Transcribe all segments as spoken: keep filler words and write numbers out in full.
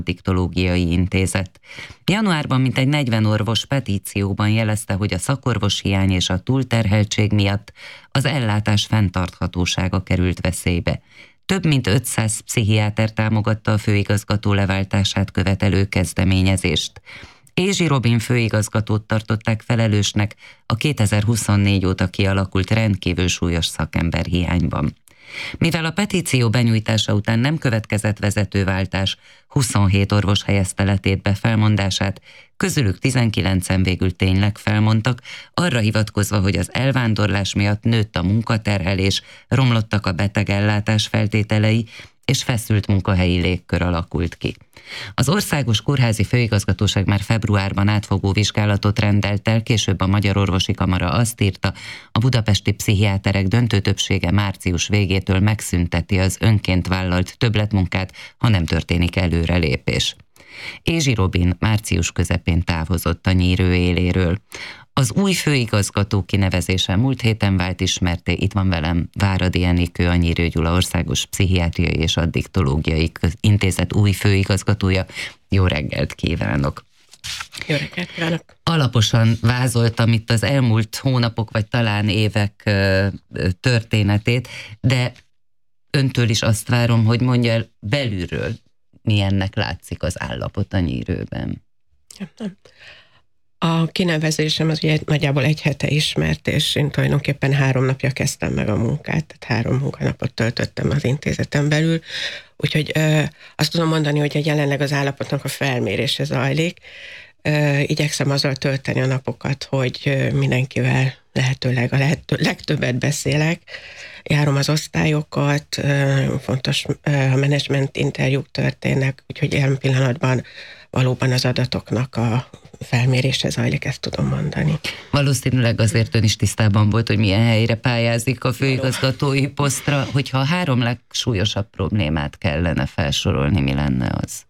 Addiktológiai Intézet. Januárban mintegy negyven orvos petícióban jelezte, hogy a szakorvos hiány és a túlterheltség miatt az ellátás fenntarthatósága került veszélybe. Több mint ötszáz pszichiáter támogatta a főigazgató leváltását követelő kezdeményezést. Ézsi Robin főigazgatót tartották felelősnek a kétezer-huszonnégy óta kialakult rendkívül súlyos szakemberhiányban. Mivel a petíció benyújtása után nem következett vezetőváltás, huszonhét orvos helyezte letétbe felmondását, közülük tizenkilencen végül tényleg felmondtak, arra hivatkozva, hogy az elvándorlás miatt nőtt a munkaterhelés, romlottak a betegellátás feltételei, és feszült munkahelyi légkör alakult ki. Az Országos Kórházi Főigazgatóság már februárban átfogó vizsgálatot rendelt el, később a Magyar Orvosi Kamara azt írta, a budapesti pszichiáterek döntő többsége március végétől megszünteti az önként vállalt többletmunkát, ha nem történik előrelépés. Ézsi Robin március közepén távozott a Nyírő éléről. Az új főigazgató kinevezése múlt héten vált ismerté. Itt van velem Váradi Enikő, a Nyírő Gyula Országos Pszichiátriai és Addiktológiai Intézet új főigazgatója. Jó reggelt kívánok! Jó reggelt kívánok! Alaposan vázoltam itt az elmúlt hónapok, vagy talán évek történetét, de öntől is azt várom, hogy mondja el belülről, milyennek látszik az állapot a Nyírőben. Nem. A kinevezésem az ugye nagyjából egy hete ismert, és én tulajdonképpen három napja kezdtem meg a munkát, tehát három munkanapot töltöttem az intézeten belül, úgyhogy ö, azt tudom mondani, hogy jelenleg az állapotnak a felmérése zajlik. Ö, igyekszem azzal tölteni a napokat, hogy mindenkivel lehetőleg a lehető, legtöbbet beszélek, járom az osztályokat, ö, fontos ö, a menedzsment interjúk történnek, úgyhogy jelen pillanatban valóban az adatoknak a felmérése zajlik, ezt tudom mondani. Valószínűleg azért ön is tisztában volt, hogy milyen helyre pályázik a főigazgatói posztra, hogyha a három legsúlyosabb problémát kellene felsorolni, mi lenne az?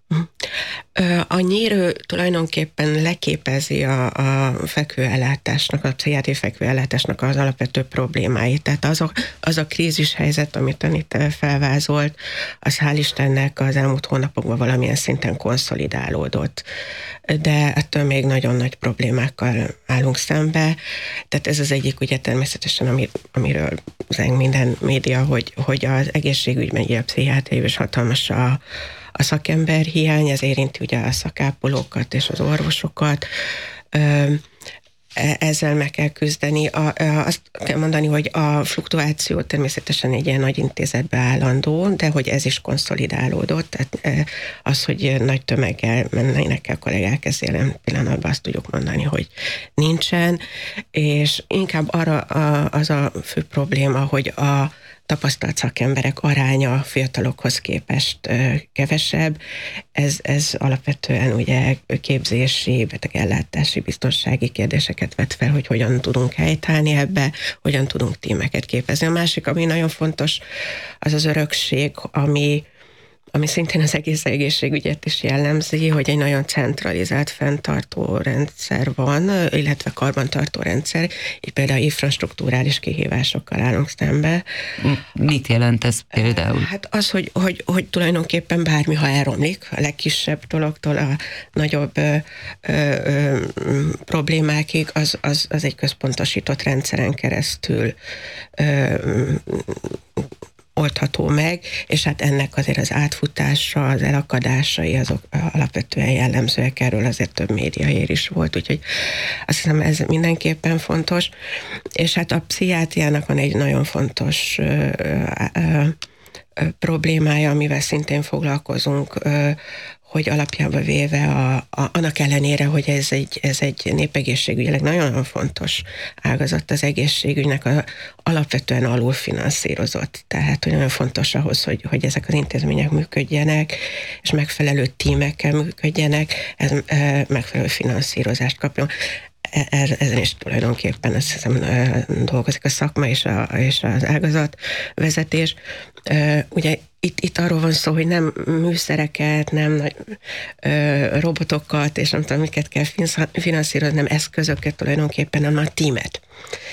A Nyírő tulajdonképpen leképezi a, a fekvőellátásnak, a pszichiátriai fekvőellátásnak az alapvető problémáit. Tehát az a, az a krízis helyzet, amit ön itt felvázolt, az hál' Istennek az elmúlt hónapokban valamilyen szinten konszolidálódott. De ettől még nagyon nagy problémákkal állunk szembe. Tehát ez az egyik ugye természetesen, ami, amiről zeng minden média, hogy, hogy az egészségügyben, ugye a pszichiátriai is hatalmas a A szakember hiány, ez érinti ugye a szakápolókat és az orvosokat. Ezzel meg kell küzdeni. Azt kell mondani, hogy a fluktuáció természetesen egy ilyen nagy intézetbe állandó, de hogy ez is konszolidálódott. Tehát az, hogy nagy tömeggel mennének el kollégák, ez jelen pillanatban azt tudjuk mondani, hogy nincsen. És inkább arra az a fő probléma, hogy a tapasztalt szakemberek aránya fiatalokhoz képest kevesebb. Ez, ez alapvetően ugye képzési, betegellátási, biztonsági kérdéseket vet fel, hogy hogyan tudunk helytállni ebbe, hogyan tudunk tímeket képezni. A másik, ami nagyon fontos, az az örökség, ami ami szintén az egész egészségügyet is jellemzi, hogy egy nagyon centralizált fenntartó rendszer van, illetve karbantartó rendszer, így például infrastruktúrális kihívásokkal állunk szembe. Mit jelent ez például? Hát az, hogy, hogy, hogy tulajdonképpen bármi, ha elromlik, a legkisebb dologtól a nagyobb ö, ö, problémákig, az, az, az egy központosított rendszeren keresztül ö, oldható meg, és hát ennek azért az átfutása, az elakadásai azok alapvetően jellemzőek, erről azért több médiaér is volt, úgyhogy azt hiszem ez mindenképpen fontos. És hát a pszichiátriának van egy nagyon fontos ö, ö, ö, problémája, amivel szintén foglalkozunk, ö, hogy alapjában véve a, a, annak ellenére, hogy ez egy, ez egy népegészségügyileg nagyon fontos ágazat az egészségügynek, a, alapvetően alulfinanszírozott. Tehát nagyon fontos ahhoz, hogy, hogy ezek az intézmények működjenek, és megfelelő tímekkel működjenek, ez e, megfelelő finanszírozást kapjon. Ezen is tulajdonképpen azt hiszem dolgozik a szakma és, a, és az ágazat vezetés. Ugye itt, itt arról van szó, hogy nem műszereket, nem nagy ö, robotokat, és nem tudom, miket kell finanszírozni, nem eszközöket tulajdonképpen, hanem a tímet.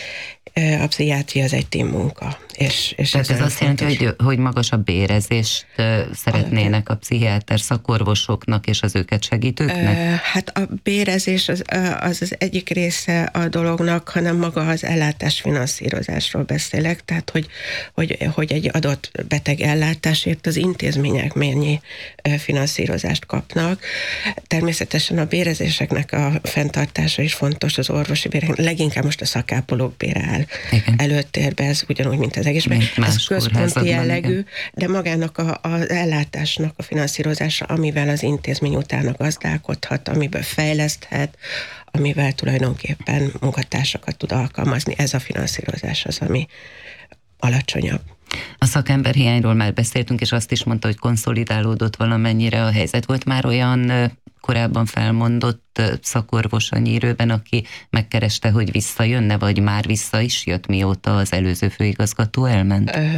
A pszichiátria az egy team munka. És, és Tehát ez, ez azt jelenti, hogy, hogy magasabb bérezést szeretnének a pszichiáter szakorvosoknak és az őket segítőknek? Hát a bérezés az, az az egyik része a dolognak, hanem maga az ellátás finanszírozásról beszélek, tehát hogy, hogy, hogy egy adott beteg ellátásért az intézmények mennyi finanszírozást kapnak. Természetesen a bérezéseknek a fenntartása is fontos, az orvosi bérek, leginkább most a szakápolók bére áll előttérbe, ez ugyanúgy, mint az egészben. Ez központi jellegű, igen. De magának a, az ellátásnak a finanszírozása, amivel az intézmény utána gazdálkodhat, amiből fejleszthet, amivel tulajdonképpen munkatársakat tud alkalmazni, ez a finanszírozás az, ami alacsonyabb. A szakemberhiányról már beszéltünk, és azt is mondta, hogy konszolidálódott valamennyire a helyzet. Volt már olyan korábban felmondott szakorvos a Nyírőben, aki megkereste, hogy visszajönne, vagy már vissza is jött, mióta az előző főigazgató elment? Ö,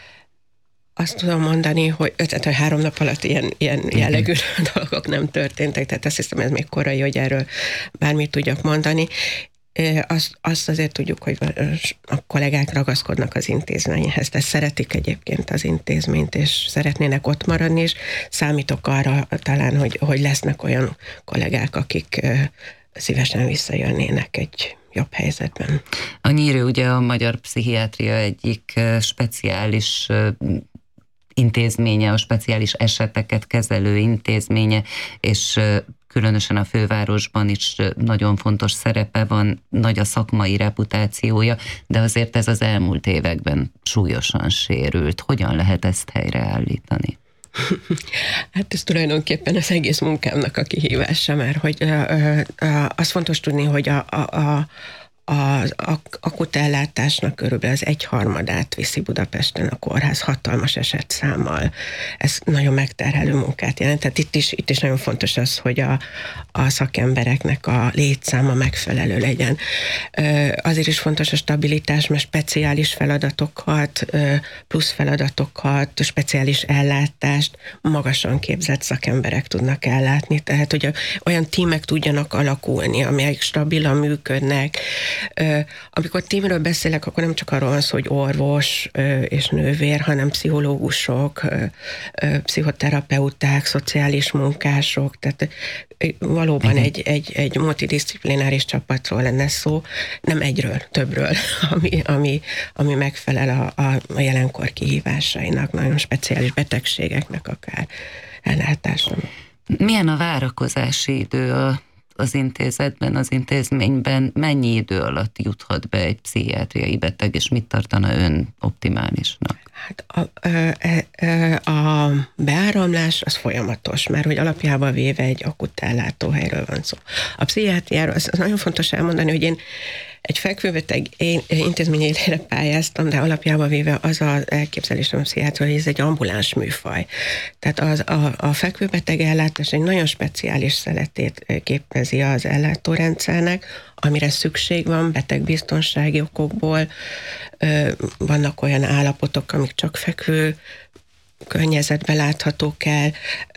azt tudom mondani, hogy, tehát, hogy három nap alatt ilyen, ilyen jellegű dolgok nem történtek, tehát azt hiszem, ez még korai, hogy erről bármit tudjak mondani. Azt, azt azért tudjuk, hogy a kollégák ragaszkodnak az intézményhez, de szeretik egyébként az intézményt, és szeretnének ott maradni, és számítok arra talán, hogy, hogy lesznek olyan kollégák, akik szívesen visszajönnének egy jobb helyzetben. A Nyírő ugye a magyar pszichiátria egyik speciális intézménye, a speciális eseteket kezelő intézménye, és különösen a fővárosban is nagyon fontos szerepe van, nagy a szakmai reputációja, de azért ez az elmúlt években súlyosan sérült. Hogyan lehet ezt helyreállítani? Hát ez tulajdonképpen az egész munkámnak a kihívása, mert hogy ö, ö, ö, az fontos tudni, hogy a, a, a az akut ellátásnak körülbelül az egyharmadát viszi Budapesten a kórház hatalmas esetszámmal. Ez nagyon megterhelő munkát jelent. Tehát itt is, itt is nagyon fontos az, hogy a, a szakembereknek a létszáma megfelelő legyen. Azért is fontos a stabilitás, mert speciális feladatokat, plusz feladatokat, speciális ellátást magasan képzett szakemberek tudnak ellátni. Tehát, hogy olyan tímek tudjanak alakulni, amelyek stabilan működnek. Amikor tímről beszélek, akkor nem csak arról van szó, hogy orvos és nővér, hanem pszichológusok, pszichoterapeuták, szociális munkások, tehát valóban egy, egy, egy multidisziplináris csapatról lenne szó, nem egyről, többről, ami, ami, ami megfelel a, a jelenkor kihívásainak, nagyon speciális betegségeknek akár ellátásra. Milyen a várakozási idő a az intézetben, az intézményben, mennyi idő alatt juthat be egy pszichiátriai beteg, és mit tartana ön optimálisnak? Hát a, a, a beáramlás az folyamatos, mert hogy alapjában véve egy akut ellátóhelyről van szó. A pszichiátriáról az, az nagyon fontos elmondani, hogy én egy fekvőbeteg intézményére pályáztam, de alapjában véve az az elképzelésem a pszichiátria, hogy ez egy ambuláns műfaj. Tehát az, a, a fekvőbeteg ellátás egy nagyon speciális szeletét képezi az ellátórendszernek, amire szükség van betegbiztonsági okokból. Vannak olyan állapotok, amik csak fekvő környezetben láthatók el,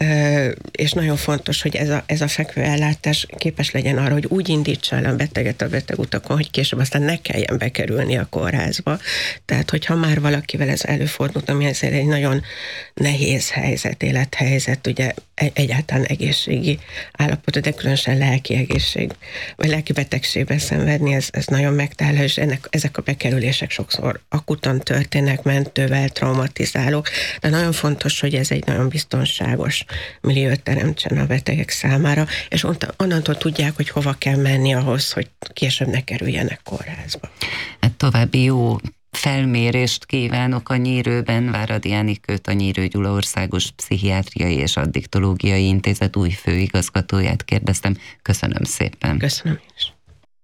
és nagyon fontos, hogy ez a, ez a fekvő ellátás képes legyen arra, hogy úgy indítsa el a beteget a betegutakon, hogy később aztán ne kelljen bekerülni a kórházba. Tehát, hogyha már valakivel ez előfordult, ami ezért egy nagyon nehéz helyzet, élethelyzet, ugye egyáltalán egészségi állapot, de különösen lelki egészség, vagy lelki betegségben szenvedni, ez, ez nagyon megterhelő, és ennek, ezek a bekerülések sokszor akutan történnek, mentővel, traumatizálók, de nagyon fontos, hogy ez egy nagyon biztonságos milliót teremtsen a betegek számára, és onnantól tudják, hogy hova kell menni ahhoz, hogy később ne kerüljenek kórházba. Hát további jó felmérést kívánok a Nyírőben. Váradi Enikőt, a Nyírő Gyula Országos Pszichiátriai és Addiktológiai Intézet új főigazgatóját kérdeztem. Köszönöm szépen. Köszönöm is.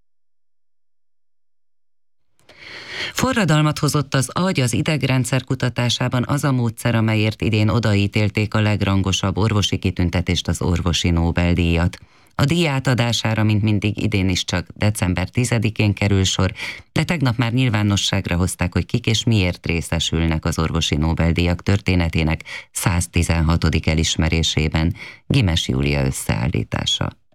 Forradalmat hozott az agy az idegrendszer kutatásában az a módszer, amelyért idén odaítélték a legrangosabb orvosi kitüntetést, az orvosi Nobel-díjat. A díj átadására, mint mindig, idén is csak december tizedikén kerül sor, de tegnap már nyilvánosságra hozták, hogy kik és miért részesülnek az orvosi Nobel-díjak történetének száztizenhatodik elismerésében. Gimes Júlia összeállítása.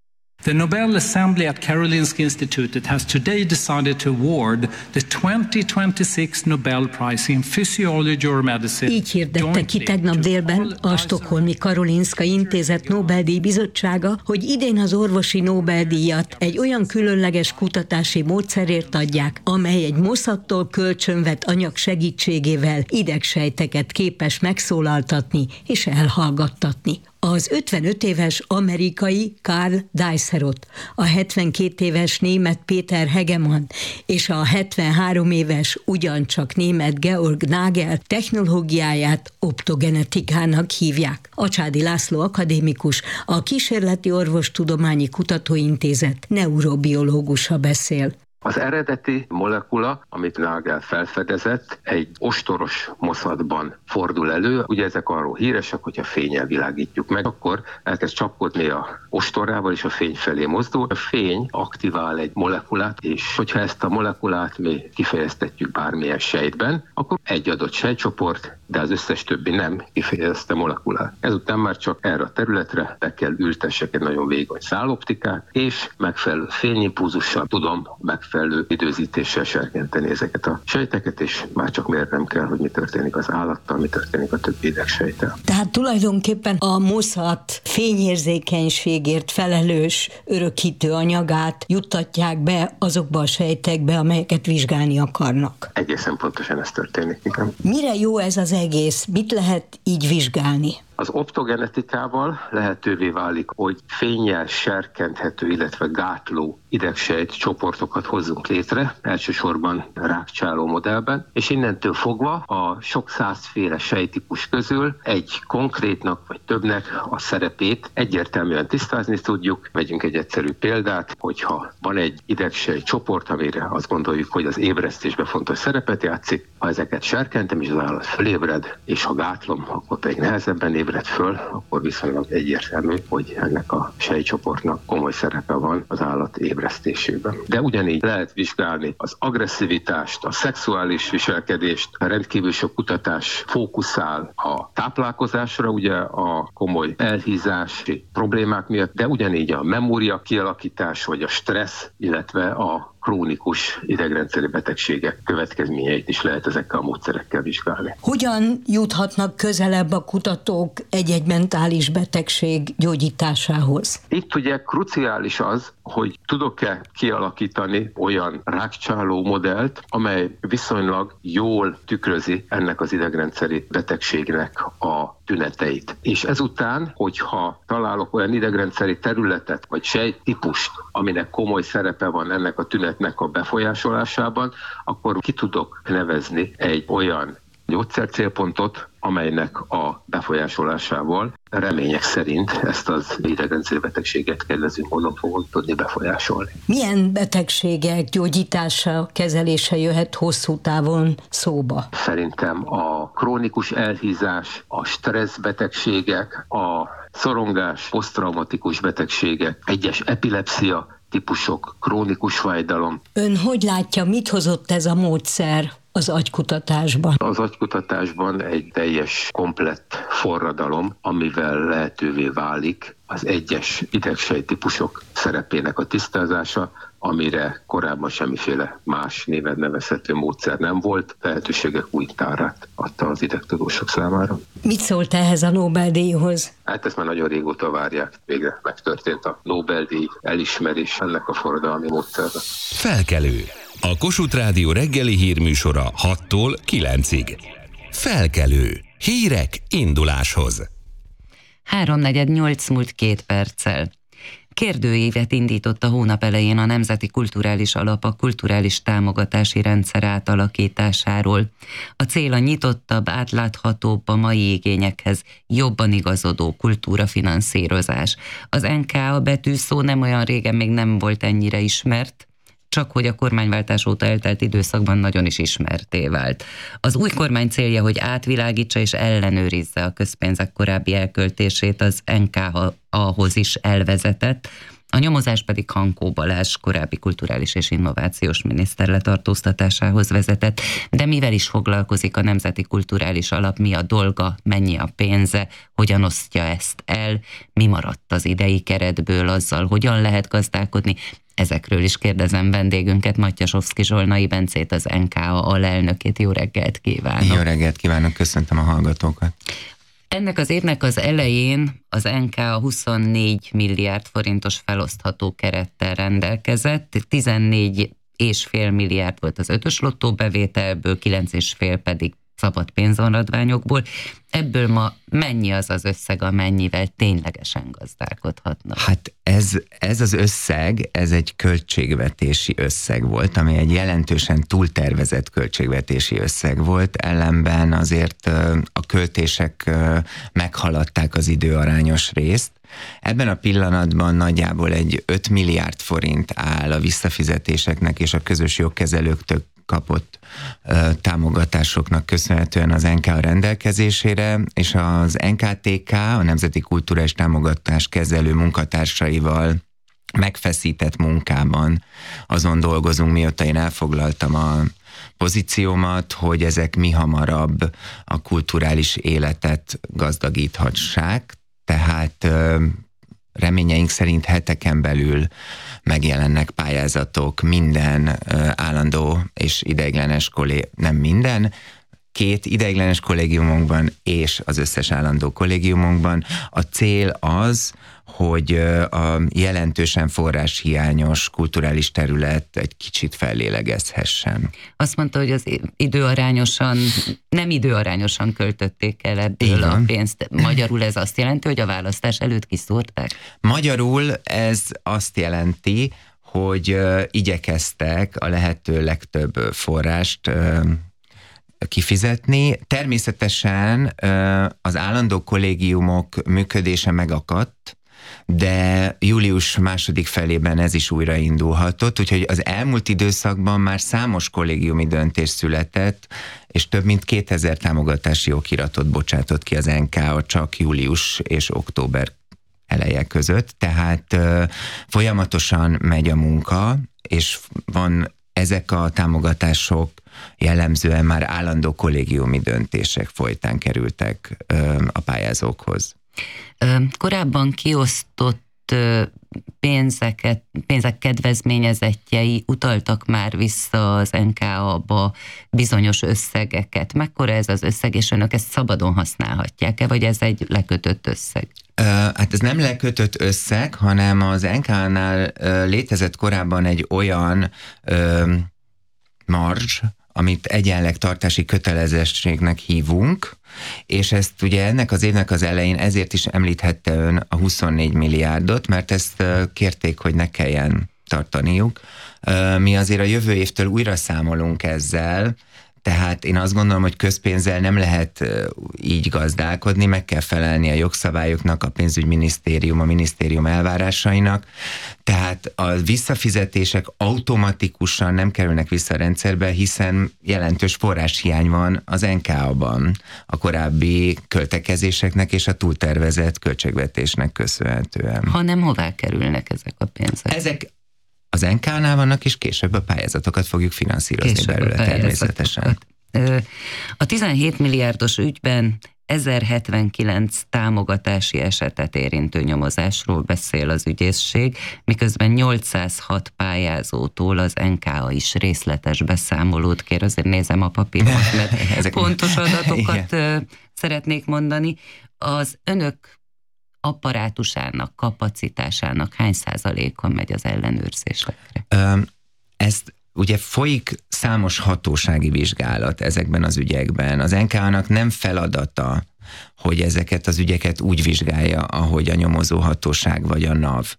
The Nobel Assembly at Karolinska Institutet has today decided to award the twenty twenty-six Nobel Prize in Physiology or Medicine. Így hirdette ki tegnap délben a Stockholmi Karolinska Intézet Nobel-díj bizottsága, hogy idén az orvosi Nobel-díjat egy olyan különleges kutatási módszerért adják, amely egy moszattól kölcsönvett anyag segítségével idegsejteket képes megszólaltatni és elhallgattatni. Az ötvenöt éves amerikai Karl Dijsselhout, a hetvenkét éves német Peter Hegemann és a hetvenhárom éves ugyancsak német Georg Nagel technológiáját optogenetikának hívják. Acsádi László akadémikus, a Kísérleti Orvostudományi Kutatóintézet neurobiológusa beszél. Az eredeti molekula, amit Nagel felfedezett, egy ostoros moszatban fordul elő. Ugye ezek arról híresek, hogyha fénnyel világítjuk meg, akkor elkezd csapkodni a ostorával, és a fény felé mozdul. A fény aktivál egy molekulát, és hogyha ezt a molekulát mi kifejeztetjük bármilyen sejtben, akkor egy adott sejtcsoport, de az összes többi nem kifejezte molekulát. Ezután már csak erre a területre be kell ültessek egy nagyon vékony száloptikát, és megfelelő fényimpulzussal tudom megfelelő időzítéssel serkenteni ezeket a sejteket, és már csak mérnem kell, hogy mi történik az állattal, mi történik a többi idegsejttel. Tehát tulajdonképpen a moszat fényérzékenységért felelős örökítő anyagát juttatják be azokba a sejtekbe, amelyeket vizsgálni akarnak. Egészen pontosan ez történik, igen. Mire jó ez az egész? Mit lehet így vizsgálni? Az optogenetikával lehetővé válik, hogy fénnyel serkenthető, illetve gátló idegsejt csoportokat hozzunk létre, elsősorban rákcsáló modellben, és innentől fogva a sok százféle sejtípus közül egy konkrétnak vagy többnek a szerepét egyértelműen tisztázni tudjuk. Vegyünk egy egyszerű példát, hogyha van egy idegsejt csoport, amire azt gondoljuk, hogy az ébresztésben fontos szerepet játszik, ha ezeket serkentem, és az állat fölébred, és ha gátlom, akkor pedig nehezebben ébred föl, akkor viszonylag egyértelmű, hogy ennek a sejtcsoportnak komoly szerepe van az állat ébresztésében. De ugyanígy lehet vizsgálni az agresszivitást, a szexuális viselkedést, a rendkívül sok kutatás fókuszál a táplálkozásra, ugye a komoly elhízási problémák miatt, de ugyanígy a memória kialakítás, vagy a stressz, illetve a krónikus idegrendszeri betegségek következményeit is lehet ezekkel a módszerekkel vizsgálni. Hogyan juthatnak közelebb a kutatók egy-egy mentális betegség gyógyításához? Itt ugye kruciális az, hogy tudok-e kialakítani olyan rákcsáló modellt, amely viszonylag jól tükrözi ennek az idegrendszeri betegségnek a tüneteit. És ezután, hogyha találok olyan idegrendszeri területet, vagy sejttípust, aminek komoly szerepe van ennek a tünetnek a befolyásolásában, akkor ki tudok nevezni egy olyan gyógyszercélpontot, amelynek a befolyásolásával remények szerint ezt az idegrendszeri betegséget kedvező módon fogom tudni befolyásolni. Milyen betegségek gyógyítása, kezelése jöhet hosszú távon szóba? Szerintem a krónikus elhízás, a stressz betegségek, a szorongás, posztraumatikus betegségek, egyes epilepszia típusok, krónikus fájdalom. Ön hogy látja, mit hozott ez a módszer az agykutatásban? Az agykutatásban egy teljes, komplett forradalom, amivel lehetővé válik az egyes idegsejttípusok szerepének a tisztázása, amire korábban semmiféle más néven nevezhető módszer nem volt, lehetőségek új tárát adta az idegtudósok számára. Mit szólt ehhez a Nobel-díjhoz? Hát ezt már nagyon régóta várják. Végre megtörtént a Nobel-díj elismerés ennek a forradalmi módszernek. Felkelő. A Kossuth Rádió reggeli hírműsora hattól kilencig. Felkelő. Hírek induláshoz. Háromnegyed nyolc múlt két perccel. Kérdőívet indított a hónap elején a Nemzeti Kulturális Alap a kulturális támogatási rendszer átalakításáról. A cél a nyitottabb, átláthatóbb, a mai igényekhez jobban igazodó kultúrafinanszírozás. Az en ká á betűszó nem olyan régen még nem volt ennyire ismert, csak hogy a kormányváltás óta eltelt időszakban nagyon is ismertté vált. Az új kormány célja, hogy átvilágítsa és ellenőrizze a közpénzek korábbi elköltését, az en ká á-hoz is elvezetett. A nyomozás pedig Hankó Balázs korábbi kulturális és innovációs miniszter letartóztatásához vezetett. De mivel is foglalkozik a Nemzeti Kulturális Alap, mi a dolga, mennyi a pénze, hogyan osztja ezt el, mi maradt az idei keretből, azzal hogyan lehet gazdálkodni? Ezekről is kérdezem vendégünket, Matyasovszky Zsolnai Bencét, az en ká á alelnökét. Jó reggelt kívánok! Jó reggelt kívánok, köszöntöm a hallgatókat! Ennek az évnek az elején az en ká á huszonnégy milliárd forintos felosztható kerettel rendelkezett, tizennégy és fél milliárd volt az ötös lottó bevételből, kilenc és fél pedig szabad pénzmaradványokból. Ebből ma mennyi az az összeg, amennyivel ténylegesen gazdálkodhatnak? Hát ez, ez az összeg, ez egy költségvetési összeg volt, ami egy jelentősen túltervezett költségvetési összeg volt, ellenben azért a költések meghaladták az időarányos részt. Ebben a pillanatban nagyjából egy öt milliárd forint áll a visszafizetéseknek és a közös jogkezelőktől kapott ö, támogatásoknak köszönhetően az en ká á rendelkezésére, és az en ká té ká, a Nemzeti Kulturális Támogatás kezelő munkatársaival megfeszített munkában azon dolgozunk, mióta én elfoglaltam a pozíciómat, hogy ezek mihamarabb a kulturális életet gazdagíthassák, tehát ö, reményeink szerint heteken belül megjelennek pályázatok minden állandó és ideiglenes kollég, nem minden, két ideiglenes kollégiumunkban és az összes állandó kollégiumunkban. A cél az, hogy a jelentősen forráshiányos kulturális terület egy kicsit fellélegezhessen. Azt mondta, hogy az időarányosan, nem időarányosan költötték el ebből Igen. a pénzt. Magyarul ez azt jelenti, hogy a választás előtt kiszórták? Magyarul ez azt jelenti, hogy uh, igyekeztek a lehető legtöbb forrást uh, kifizetni. Természetesen uh, az állandó kollégiumok működése megakadt, de július második felében ez is újraindulhatott, úgyhogy az elmúlt időszakban már számos kollégiumi döntés született, és több mint kétezer támogatási okiratot bocsátott ki az en ká á csak július és október eleje között, tehát uh, folyamatosan megy a munka, és van ezek a támogatások jellemzően már állandó kollégiumi döntések folytán kerültek uh, a pályázókhoz. Korábban kiosztott pénzeket, pénzek kedvezményezettjei utaltak már vissza az en ká á-ba bizonyos összegeket. Mekkora ez az összeg, és önök ezt szabadon használhatják-e, vagy ez egy lekötött összeg? Hát ez nem lekötött összeg, hanem az en ká á-nál létezett korábban egy olyan ö, marzs, amit egyenleg tartási kötelezettségnek hívunk, és ezt ugye ennek az évnek az elején ezért is említhette ön a huszonnégy milliárdot, mert ezt kérték, hogy ne kelljen tartaniuk. Mi azért a jövő évtől újra számolunk ezzel, tehát én azt gondolom, hogy közpénzzel nem lehet így gazdálkodni, meg kell felelni a jogszabályoknak, a pénzügyminisztérium, a minisztérium elvárásainak, tehát a visszafizetések automatikusan nem kerülnek vissza a rendszerbe, hiszen jelentős forráshiány van az en ká á-ban a korábbi költekezéseknek és a túltervezett költségvetésnek köszönhetően. Hanem hová kerülnek ezek a pénzek? Ezek az en ká á-nál vannak, és később a pályázatokat fogjuk finanszírozni később belőle természetesen. A tizenhét milliárdos ügyben ezerhetvenkilenc támogatási esetet érintő nyomozásról beszél az ügyészség, miközben nyolcszázhat pályázótól az en ká á is részletes beszámolót kér. Azért nézem a papíromat, mert ezek pontos adatokat igen. szeretnék mondani. Az önök apparátusának, kapacitásának hány százaléka megy az ellenőrzésekre? Ezt ugye folyik számos hatósági vizsgálat ezekben az ügyekben. Az en ká á-nak nem feladata, hogy ezeket az ügyeket úgy vizsgálja, ahogy a nyomozó hatóság vagy a NAV.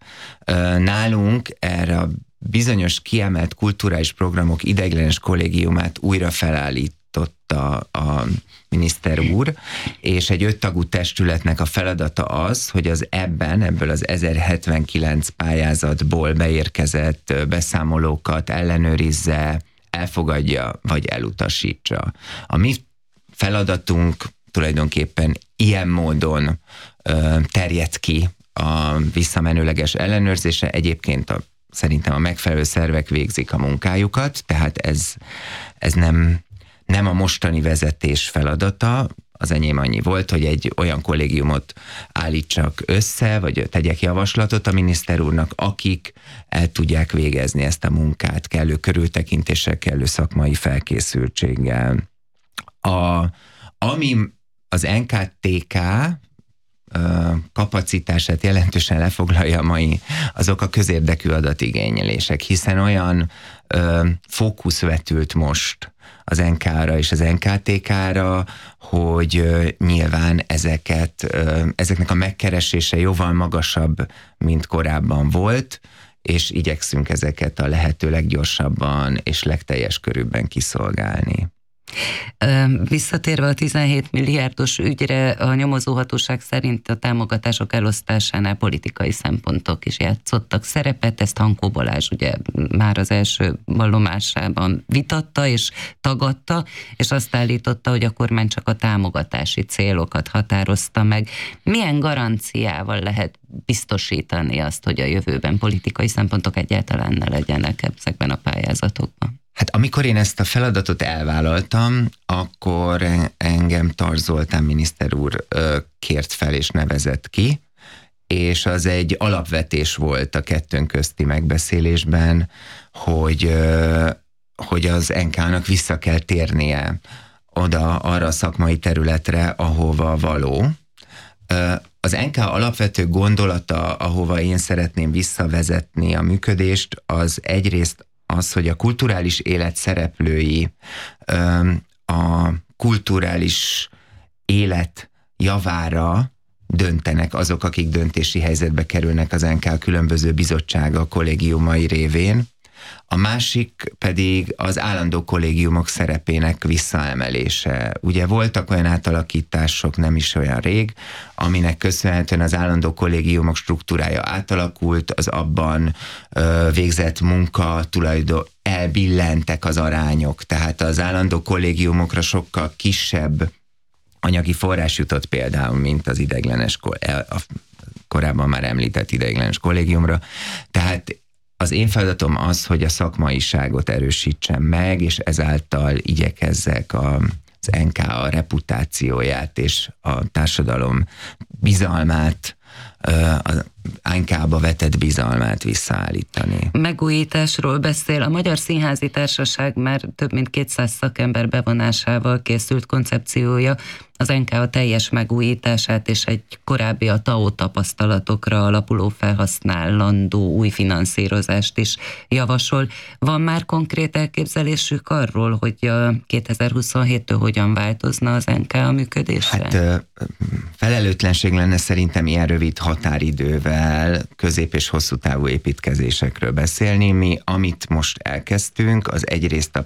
Nálunk erre a bizonyos kiemelt kulturális programok ideiglenes kollégiumát újra felállította a miniszter úr, és egy öttagú testületnek a feladata az, hogy az ebben, ebből az ezerhetvenkilenc pályázatból beérkezett beszámolókat ellenőrizze, elfogadja, vagy elutasítsa. A mi feladatunk tulajdonképpen ilyen módon ö, terjed ki a visszamenőleges ellenőrzése, egyébként a, szerintem a megfelelő szervek végzik a munkájukat, tehát ez, ez nem, nem a mostani vezetés feladata. Az enyém annyi volt, hogy egy olyan kollégiumot állítsak össze, vagy tegyek javaslatot a miniszter úrnak, akik el tudják végezni ezt a munkát kellő körültekintéssel, kellő szakmai felkészültséggel. A, ami az en ká té ká kapacitását jelentősen lefoglalja a mai, azok a közérdekű adatigényelések, hiszen olyan ö, fókusz vetült most az en ká-ra és az en ká té ká-ra, hogy ö, nyilván ezeket, ö, ezeknek a megkeresése jóval magasabb, mint korábban volt, és igyekszünk ezeket a lehető leggyorsabban és legteljes körülben kiszolgálni. Visszatérve a tizenhét milliárdos ügyre, a nyomozóhatóság szerint a támogatások elosztásánál politikai szempontok is játszottak szerepet, ezt Hankó Balázs ugye már az első vallomásában vitatta és tagadta, és azt állította, hogy a kormány csak a támogatási célokat határozta meg. Milyen garanciával lehet biztosítani azt, hogy a jövőben politikai szempontok egyáltalán ne legyenek ezekben a pályázatokban? Hát amikor én ezt a feladatot elvállaltam, akkor engem Tarts Zoltán miniszter úr kért fel és nevezett ki, és az egy alapvetés volt a kettőnk közti megbeszélésben, hogy, hogy az en ká-nak vissza kell térnie oda arra a szakmai területre, ahova való. Az en ká alapvető gondolata, ahova én szeretném visszavezetni a működést, az egyrészt az, hogy a kulturális élet szereplői a kulturális élet javára döntenek azok, akik döntési helyzetbe kerülnek az en ká különböző bizottsága kollégiumai révén. A másik pedig az állandó kollégiumok szerepének visszaemelése. Ugye voltak olyan átalakítások nem is olyan rég, aminek köszönhetően az állandó kollégiumok struktúrája átalakult, az abban ö, végzett munka tulajdon elbillentek az arányok, tehát az állandó kollégiumokra sokkal kisebb anyagi forrás jutott például, mint az ideiglenes, a korábban már említett ideiglenes kollégiumra. Tehát az én feladatom az, hogy a szakmaiságot erősítsem meg, és ezáltal igyekezzek a, az en ká a reputációját és a társadalom bizalmát, az en ká-ba vetett bizalmát visszaállítani. Megújításról beszél. A Magyar Színházi Társaság már több mint kétszáz szakember bevonásával készült koncepciója az en ká a teljes megújítását és egy korábbi a té á o tapasztalatokra alapuló felhasználandó új finanszírozást is javasol. Van már konkrét elképzelésük arról, hogy a kétezer-huszonhéttől hogyan változna az en ká a működése? Hát felelőtlenség lenne szerintem ilyen rövid határidővel közép- és hosszú távú építkezésekről beszélni. Mi, amit most elkezdtünk, az egyrészt a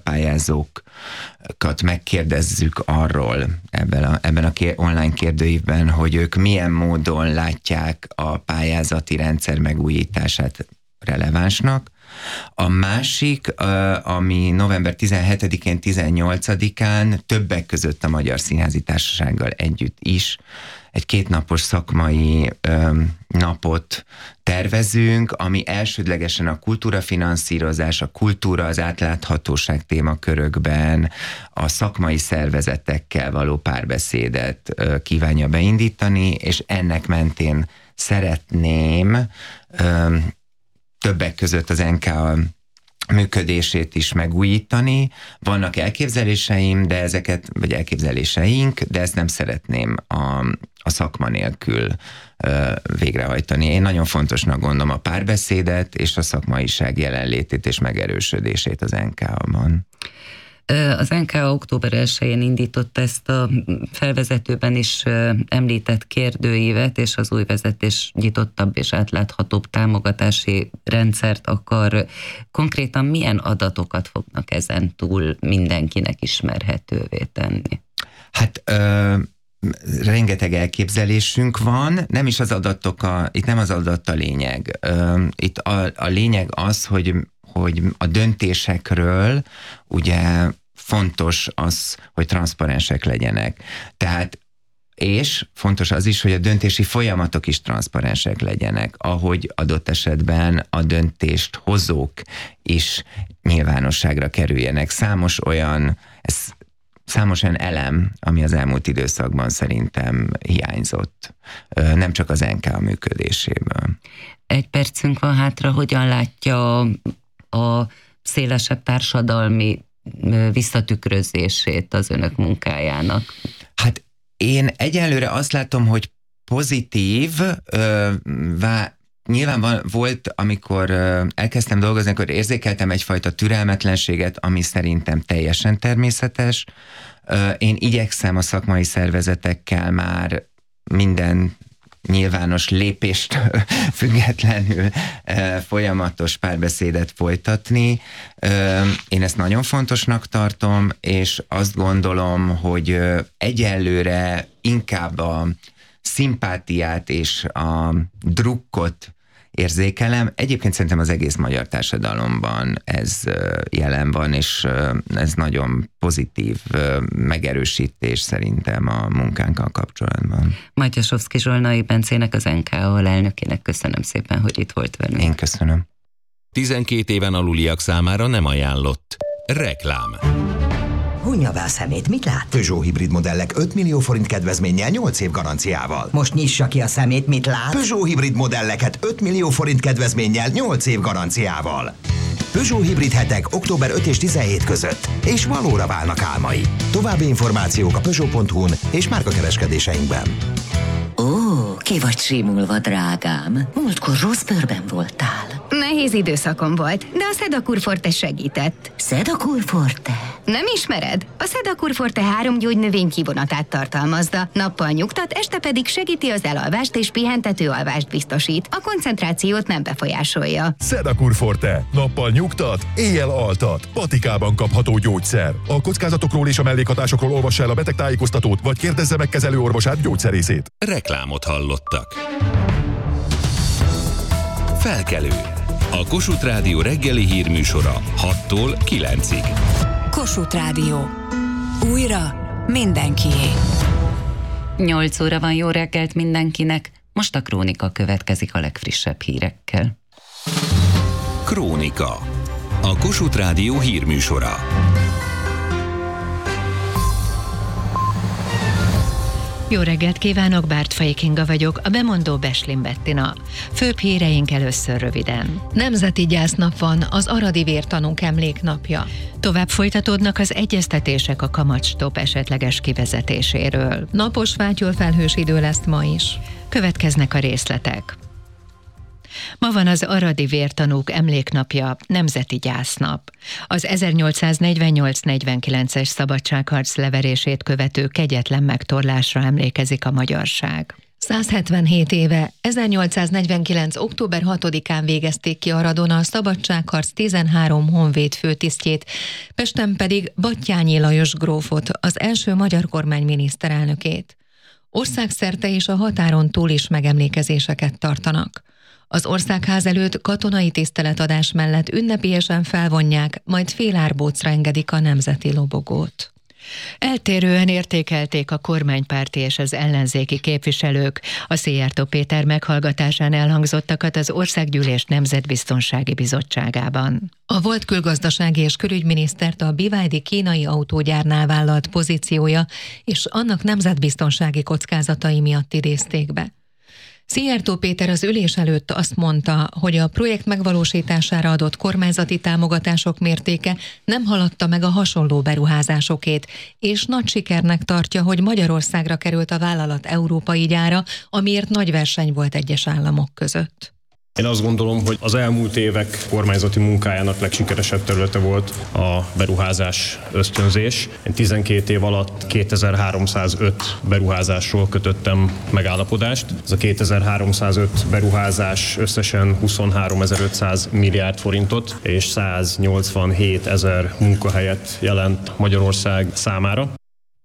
pályázókat megkérdezzük arról ebben a, ebben a kér, online kérdőívben, hogy ők milyen módon látják a pályázati rendszer megújítását relevánsnak. A másik, ami november tizenhetedikén, tizennyolcadikán többek között a Magyar Színházi Társasággal együtt is egy kétnapos szakmai ö, napot tervezünk, ami elsődlegesen a kultúrafinanszírozás, a kultúra, az átláthatóság témakörökben a szakmai szervezetekkel való párbeszédet ö, kívánja beindítani, és ennek mentén szeretném ö, többek között az en ká működését is megújítani. Vannak elképzeléseim, de ezeket, vagy elképzeléseink, de ezt nem szeretném a, a szakma nélkül ö, végrehajtani. Én nagyon fontosnak gondolom a párbeszédet és a szakmaiság jelenlétét és megerősödését az en ká-ban. Az en ká október elsején indított ezt a felvezetőben is említett kérdőívet, és az új vezetés nyitottabb és átláthatóbb támogatási rendszert akar. Konkrétan milyen adatokat fognak ezen túl mindenkinek ismerhetővé tenni? Hát... Ö... rengeteg elképzelésünk van, nem is az adatok, a, itt nem az adat a lényeg. Itt a, a lényeg az, hogy, hogy a döntésekről ugye fontos az, hogy transzparensek legyenek. Tehát és fontos az is, hogy a döntési folyamatok is transzparensek legyenek, ahogy adott esetben a döntést hozók is nyilvánosságra kerüljenek. Számos olyan, ez számos olyan elem, ami az elmúlt időszakban szerintem hiányzott, nem csak az en ká működéséből. Egy percünk van hátra, hogyan látja a szélesebb társadalmi visszatükrözését az önök munkájának? Hát én egyelőre azt látom, hogy pozitív, ö, vá, nyilván van, volt, amikor ö, elkezdtem dolgozni, akkor érzékeltem egyfajta türelmetlenséget, ami szerintem teljesen természetes. Ö, én igyekszem a szakmai szervezetekkel már minden nyilvános lépést függetlenül folyamatos párbeszédet folytatni. Én ezt nagyon fontosnak tartom, és azt gondolom, hogy egyelőre inkább a szimpátiát és a drukkot érzékelem. Egyébként szerintem az egész magyar társadalomban ez jelen van, és ez nagyon pozitív megerősítés szerintem a munkánkkal kapcsolatban. Matyasovszki Zsolnai Bencének, az en ká alelnökének köszönöm szépen, hogy itt volt velünk. Én köszönöm. tizenkét éven aluliak számára nem ajánlott. Reklám. Hunja be a szemét, mit lát? Peugeot hibrid modellek öt millió forint kedvezménnyel nyolc év garanciával. Most nyissa ki a szemét, mit lát? Peugeot hibrid modelleket öt millió forint kedvezménnyel nyolc év garanciával. Peugeot hibrid hetek október ötödike és tizenhetedike között, és valóra válnak álmai. További információk a peugeot pont hu-n és márkakereskedéseinkben. Ó, ki vagy simulva, drágám. Múltkor rossz bőrben voltál. Nehéz időszakom volt, de a Sedakur Forte segített. Sedakur Forte? Nem ismered? A Sedakur Forte három gyógynövény kivonatát tartalmazza. Nappal nyugtat, este pedig segíti az elalvást és pihentető alvást biztosít. A koncentrációt nem befolyásolja. Sedakur Forte. Nappal nyugtat, éjjel altat. Patikában kapható gyógyszer. A kockázatokról és a mellékhatásokról olvassa el a betegtájékoztatót, vagy kérdezze meg kezelőorvosát, gyógyszerészét. Reklámot hallottak. Felkelő. A Kossuth Rádió reggeli hírműsora hattól kilencig. Kossuth Rádió. Újra mindenkié. nyolc óra van, jó reggelt mindenkinek. Most a Krónika következik a legfrissebb hírekkel. Krónika. A Kossuth Rádió hírműsora. Jó reggelt kívánok, Bártfai Kinga vagyok, a bemondó Beslin Bettina. Főbb híreink először röviden. Nemzeti gyásznap van, az aradi vértanúk emléknapja. Tovább folytatódnak az egyeztetések a kamatstop esetleges kivezetéséről. Napos, fátyol felhős idő lesz ma is. Következnek a részletek. Ma van az aradi vértanúk emléknapja, nemzeti gyásznap. Az ezernyolcszáznegyvennyolc negyvenkilences szabadságharc leverését követő kegyetlen megtorlásra emlékezik a magyarság. száz hetvenhét éve, ezernyolcszáznegyvenkilenc. október hatodikán végezték ki Aradon a szabadságharc tizenhárom honvéd főtisztjét, Pesten pedig Batthyány Lajos grófot, az első magyar kormány miniszterelnökét. Országszerte és a határon túl is megemlékezéseket tartanak. Az Országház előtt katonai tiszteletadás mellett ünnepélyesen felvonják, majd félárbócra engedik a nemzeti lobogót. Eltérően értékelték a kormánypárti és az ellenzéki képviselők a Szijjártó Péter meghallgatásán elhangzottakat az Országgyűlés Nemzetbiztonsági Bizottságában. A volt külgazdasági és külügyminisztert a bé vé dé kínai autógyárnál vállalt pozíciója és annak nemzetbiztonsági kockázatai miatt idézték be. Szijjártó Péter az ülés előtt azt mondta, hogy a projekt megvalósítására adott kormányzati támogatások mértéke nem haladta meg a hasonló beruházásokét, és nagy sikernek tartja, hogy Magyarországra került a vállalat európai gyára, amiért nagy verseny volt egyes államok között. Én azt gondolom, hogy az elmúlt évek kormányzati munkájának legsikeresebb területe volt a beruházás ösztönzés. Én tizenkét év alatt kétezer-háromszázöt beruházásról kötöttem megállapodást. Ez a kétezer-háromszázöt beruházás összesen huszonháromezer-ötszáz milliárd forintot és száznyolcvanhét ezer munkahelyet jelent Magyarország számára.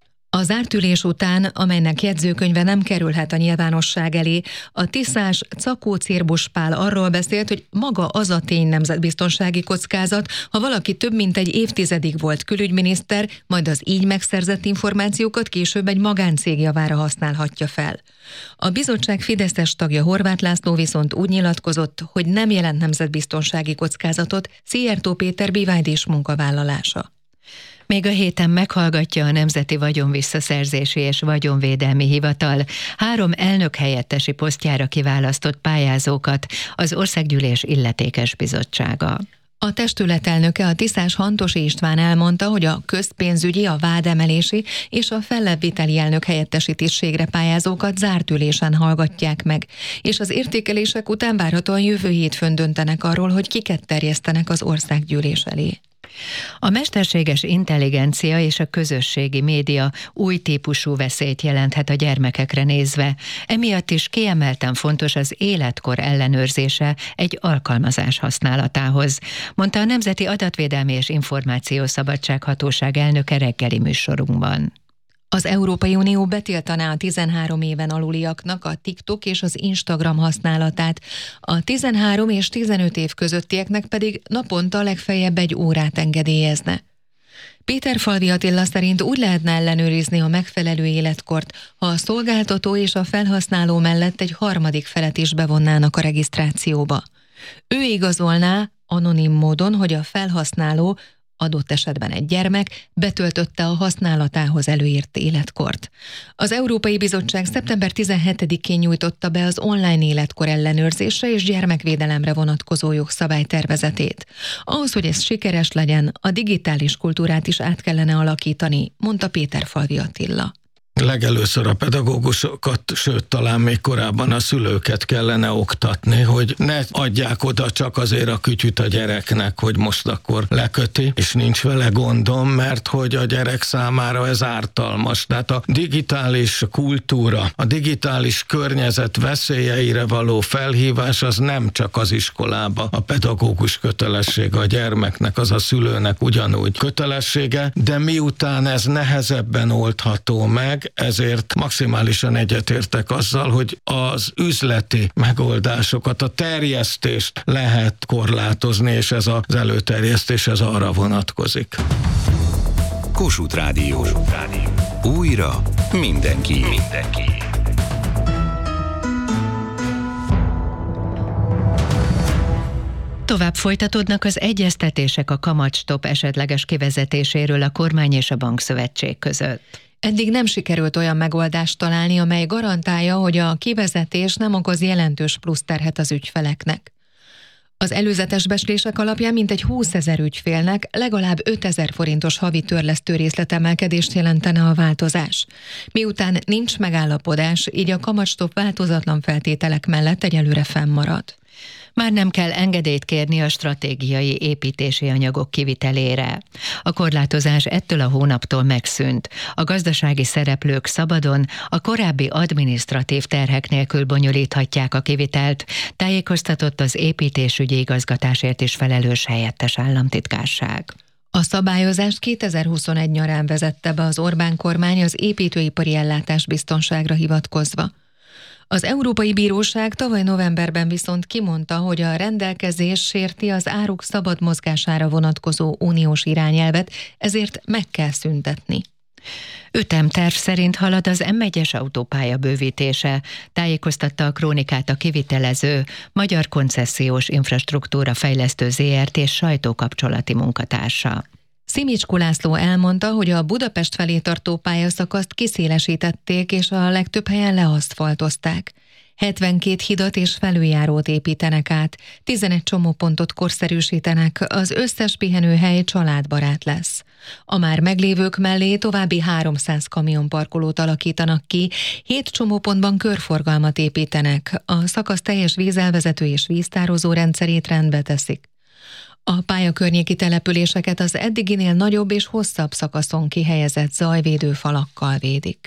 A zárt ülés után, amelynek jegyzőkönyve nem kerülhet a nyilvánosság elé, a tiszás Czakó Cirbusz Pál arról beszélt, hogy maga az a tény nemzetbiztonsági kockázat, ha valaki több mint egy évtizedig volt külügyminiszter, majd az így megszerzett információkat később egy magáncég javára használhatja fel. A bizottság fideszes tagja Horváth László viszont úgy nyilatkozott, hogy nem jelent nemzetbiztonsági kockázatot Szijjártó Péter bivádés munkavállalása. Még a héten meghallgatja a Nemzeti Vagyonvisszaszerzési és Vagyonvédelmi Hivatal három elnök helyettesi posztjára kiválasztott pályázókat az Országgyűlés illetékes bizottsága. A testület elnöke, a tiszás Hantosi István elmondta, hogy a közpénzügyi, a vádemelési és a fellebbviteli elnök helyettesi tisztségre pályázókat zárt ülésen hallgatják meg, és az értékelések után várhatóan jövő hétfőn döntenek arról, hogy kiket terjesztenek az Országgyűlés elé. A mesterséges intelligencia és a közösségi média új típusú veszélyt jelenthet a gyermekekre nézve. Emiatt is kiemelten fontos az életkor ellenőrzése egy alkalmazás használatához, mondta a Nemzeti Adatvédelmi és Információszabadság Hatóság elnöke reggeli műsorunkban. Az Európai Unió betiltaná a tizenhárom éven aluliaknak a TikTok és az Instagram használatát, a tizenhárom és tizenöt év közöttieknek pedig naponta legfeljebb egy órát engedélyezne. Péterfalvi Attila szerint úgy lehetne ellenőrizni a megfelelő életkort, ha a szolgáltató és a felhasználó mellett egy harmadik felet is bevonnának a regisztrációba. Ő igazolná anonim módon, hogy a felhasználó, adott esetben egy gyermek, betöltötte a használatához előírt életkort. Az Európai Bizottság szeptember tizenhetedikén nyújtotta be az online életkor ellenőrzésre és gyermekvédelemre vonatkozó jogszabálytervezetét. Ahhoz, hogy ez sikeres legyen, a digitális kultúrát is át kellene alakítani, mondta Péterfalvi Attila. Legelőször a pedagógusokat, sőt talán még korábban a szülőket kellene oktatni, hogy ne adják oda csak azért a kütyüt a gyereknek, hogy most akkor leköti, és nincs vele gondom, mert hogy a gyerek számára ez ártalmas. Tehát a digitális kultúra, a digitális környezet veszélyeire való felhívás az nem csak az iskolába. A pedagógus kötelessége a gyermeknek, az a szülőnek ugyanúgy kötelessége, de miután ez nehezebben oldható meg, ezért maximálisan egyetértek azzal, hogy az üzleti megoldásokat, a terjesztést lehet korlátozni, és ez az előterjesztés ez arra vonatkozik. Kossuth Rádió. Újra mindenki. mindenki. Tovább folytatódnak az egyeztetések a kamatstop esetleges kivezetéséről a kormány és a bankszövetség között. Eddig nem sikerült olyan megoldást találni, amely garantálja, hogy a kivezetés nem okoz jelentős pluszterhet az ügyfeleknek. Az előzetes becslések alapján mintegy húszezer ügyfélnek legalább ötezer forintos havi törlesztő részletemelkedést jelentene a változás. Miután nincs megállapodás, így a kamatstop változatlan feltételek mellett egyelőre fennmarad. Már nem kell engedélyt kérni a stratégiai építési anyagok kivitelére. A korlátozás ettől a hónaptól megszűnt. A gazdasági szereplők szabadon, a korábbi adminisztratív terhek nélkül bonyolíthatják a kivitelt, tájékoztatott az építésügyi igazgatásért is felelős helyettes államtitkárság. A szabályozást kétezer-huszonegy nyarán vezette be az Orbán kormány az építőipari ellátás biztonságra hivatkozva. Az Európai Bíróság tavaly novemberben viszont kimondta, hogy a rendelkezés sérti az áruk szabad mozgására vonatkozó uniós irányelvet, ezért meg kell szüntetni. Ütemterv szerint halad az em egyes autópálya bővítése, tájékoztatta a Krónikát a kivitelező Magyar Koncesziós Infrastruktúra Fejlesztő zé er té sajtókapcsolati munkatársa. Szimicskó László elmondta, hogy a Budapest felé tartó pályaszakaszt kiszélesítették, és a legtöbb helyen leaszfaltozták. hetvenkét hidat és felüljárót építenek át, tizenegy csomópontot korszerűsítenek, az összes pihenőhely családbarát lesz. A már meglévők mellé további háromszáz kamionparkolót alakítanak ki, hét csomópontban körforgalmat építenek, a szakasz teljes vízelvezető és víztározó rendszerét rendbe teszik. A pályakörnyéki településeket az eddiginél nagyobb és hosszabb szakaszon kihelyezett zajvédő falakkal védik.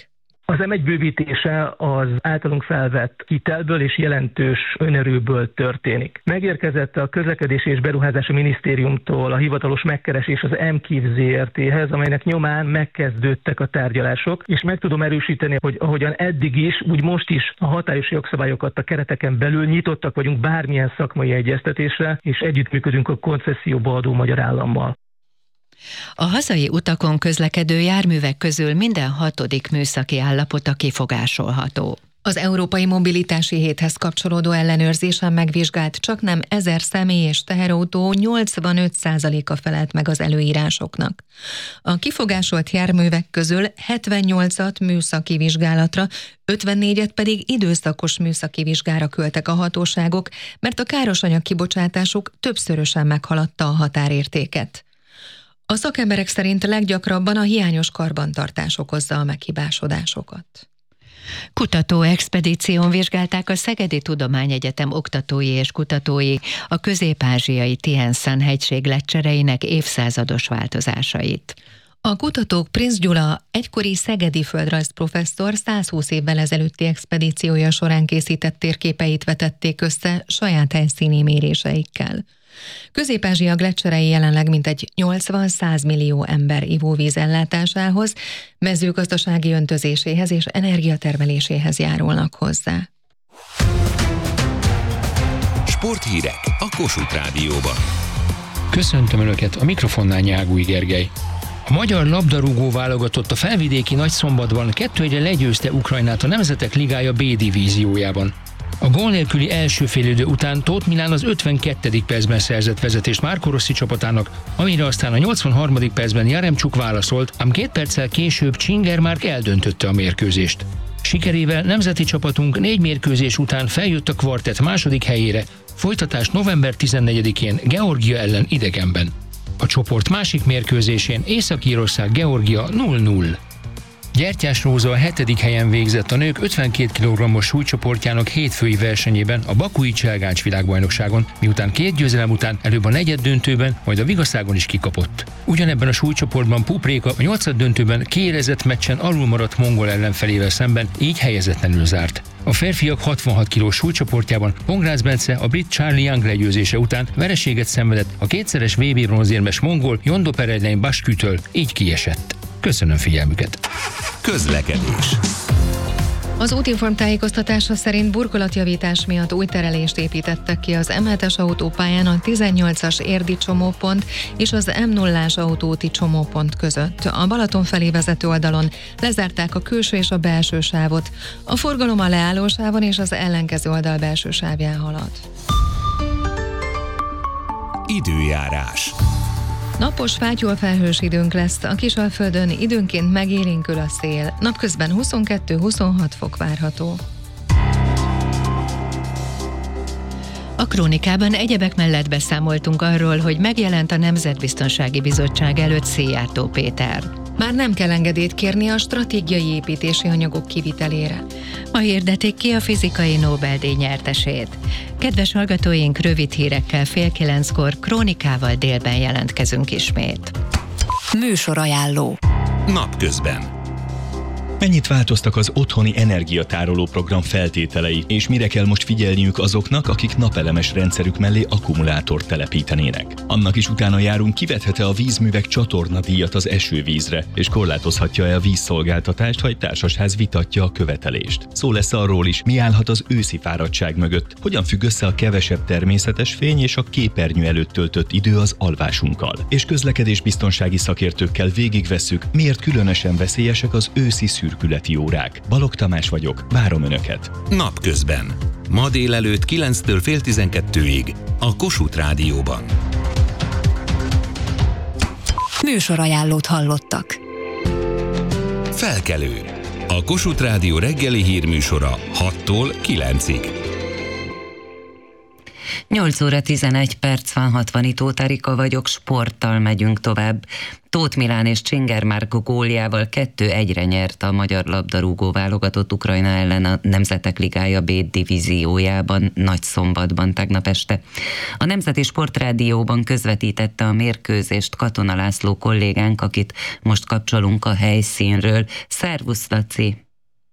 Az em egy bővítése az általunk felvett hitelből és jelentős önerőből történik. Megérkezett a Közlekedési és Beruházási Minisztériumtól a hivatalos megkeresés az em-kív zé er té-hez, amelynek nyomán megkezdődtek a tárgyalások, és meg tudom erősíteni, hogy ahogyan eddig is, úgy most is a hatályos jogszabályokat a kereteken belül nyitottak vagyunk bármilyen szakmai egyeztetésre, és együttműködünk a koncesszióba adó magyar állammal. A hazai utakon közlekedő járművek közül minden hatodik műszaki állapota kifogásolható. Az Európai Mobilitási Héthez kapcsolódó ellenőrzésen megvizsgált csaknem ezer személy és teherautó nyolcvanöt százaléka felelt meg az előírásoknak. A kifogásolt járművek közül hetvennyolcat műszaki vizsgálatra, ötvennégyet pedig időszakos műszaki vizsgára küldtek a hatóságok, mert a károsanyag kibocsátásuk többszörösen meghaladta a határértéket. A szakemberek szerint leggyakrabban a hiányos karbantartás okozza a meghibásodásokat. Kutató expedíción vizsgálták a Szegedi Tudományegyetem oktatói és kutatói a közép-ázsiai Tian-Shan hegység leccsereinek évszázados változásait. A kutatók Prinz Gyula, egykori szegedi földrajzprofesszor százhúsz évvel ezelőtti expedíciója során készített térképeit vetették össze saját helyszíni méréseikkel. Közép-Ázsia gleccserei jelenleg mintegy nyolcvan-száz millió ember ivóvíz ellátásához, mezőgazdasági öntözéséhez és energiatermeléséhez járulnak hozzá. Sporthírek a Kossuth Rádióban. Köszöntöm Önöket, a mikrofonnál Nyágúj Gergely. A magyar labdarúgó válogatott a felvidéki Nagyszombatban kettő egyre legyőzte Ukrajnát a Nemzetek Ligája B divíziójában. A gól nélküli első félidő után Tóth Milán az ötvenkettedik percben szerzett vezetést Marco Rossi csapatának, amire aztán a nyolcvanharmadik percben Jaremcsuk válaszolt, ám két perccel később Csingermárk eldöntötte a mérkőzést. Sikerével nemzeti csapatunk négy mérkőzés után feljött a kvartett második helyére, folytatás november tizennegyedikén Georgia ellen idegenben. A csoport másik mérkőzésén Észak-Írország Georgia nulla nulla. Gyertyás Róza a hetedik helyen végzett a nők ötvenkét kilogrammos súlycsoportjának hétfői versenyében a bakui Cselgáncs világbajnokságon, miután két győzelem után előbb a negyed döntőben, majd a vigaszágon is kikapott. Ugyanebben a súlycsoportban Pupréka a nyolcad döntőben kiélezett meccsen alulmaradt mongol ellenfelével szemben, így helyezetlenül zárt. A férfiak hatvanhat kilós súlycsoportjában Pongrácz Bence a brit Charlie Young legyőzése után vereséget szenvedett a kétszeres vé bé bronzérmes mongol Jondo Peredlein Baskütől, így kiesett. Köszönöm figyelmüket! Közlekedés. Az útinform tájékoztatása szerint burkolatjavítás miatt új terelést építettek ki az em hetes autópályán a tizennyolcas érdi csomópont és az em nullás autóúti csomópont között. A Balaton felé vezető oldalon lezárták a külső és a belső sávot. A forgalom a leállósávon és az ellenkező oldal belső sávján halad. Időjárás. Napos, fátyol felhős időnk lesz, a Kisalföldön időnként megélénkül a szél, napközben huszonkettő-huszonhat fok várható. A krónikában egyebek mellett beszámoltunk arról, hogy megjelent a Nemzetbiztonsági Bizottság előtt Szijjártó Péter. Már nem kell engedélyt kérni a stratégiai építési anyagok kivitelére. Ma hirdették ki a fizikai Nobel-díj nyertesét. Kedves hallgatóink, rövid hírekkel fél kilenckor krónikával délben jelentkezünk ismét. Műsorajánló. Napközben. Mennyit változtak az otthoni energiatároló program feltételei, és mire kell most figyelniük azoknak, akik napelemes rendszerük mellé akkumulátort telepítenének? Annak is utána járunk, kivethet-e a vízművek csatornadíjat az esővízre, és korlátozhatja-e a vízszolgáltatást, ha egy társasház vitatja a követelést. Szó lesz arról is, mi állhat az őszi fáradtság mögött, hogyan függ össze a kevesebb természetes fény és a képernyő előtt töltött idő az alvásunkkal. És közlekedésbiztonsági szakértőkkel végigvesszük, miért különösen veszélyesek az őszi szürkületi órák. Balogh Tamás vagyok, várom Önöket. Napközben. Ma délelőtt kilenctől fél tizenkettőig a Kossuth Rádióban. Műsorajánlót hallottak. Felkelő. A Kossuth Rádió reggeli hírműsora hattól kilencig. nyolc óra tizenegy perc van, hatvan Tóth Erika vagyok, sporttal megyünk tovább. Tóth Milán és Csingermárk góljával kettő egyre nyert a magyar labdarúgó válogatott Ukrajna ellen a Nemzetek Ligája B divíziójában Nagyszombatban tegnap este. A Nemzeti Sportrádióban közvetítette a mérkőzést Katona László kollégánk, akit most kapcsolunk a helyszínről. Szervusz, Laci!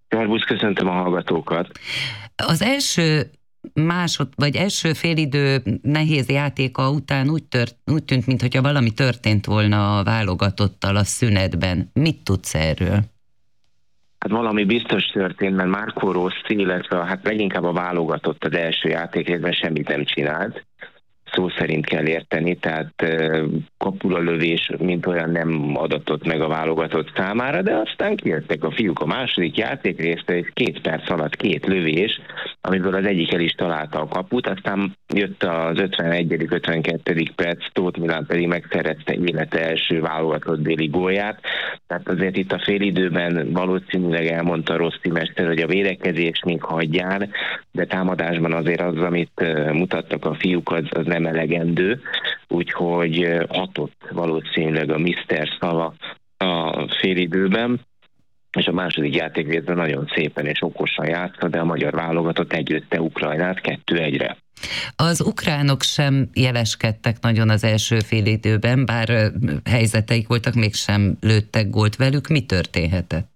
Szervusz, köszöntöm a hallgatókat. Az első másod, vagy első félidő nehéz játéka után úgy, tört, úgy tűnt, mintha valami történt volna a válogatottal a szünetben. Mit tudsz erről? Hát valami biztos történt, mert Marco Rossi, illetve hát leginkább a válogatott az első játékrészben semmit nem csinált. Szó szerint kell érteni, tehát kapulalövés mint olyan nem adatott meg a válogatott számára, de aztán kijöttek a fiúk a második játékrészre, és két perc alatt két lövés, amiből az egyik el is találta a kaput, aztán jött az ötvenegyedik ötvenkettedik perc, Tóth Milán pedig megszerezte élete első válogatott déli gólját, tehát azért itt a félidőben valószínűleg elmondta Rossi mester, hogy a védekezés még hagyján, de támadásban azért az, amit mutattak a fiúk, az, az nem elegendő, úgyhogy hatott valószínűleg a miszter szava a félidőben, és a második játékrészben nagyon szépen és okosan játszott, de a magyar válogatott együtte Ukrajnát kettő egyre. Az ukránok sem jeleskedtek nagyon az első félidőben, bár helyzeteik voltak, mégsem lőttek gólt velük. Mi történhetett?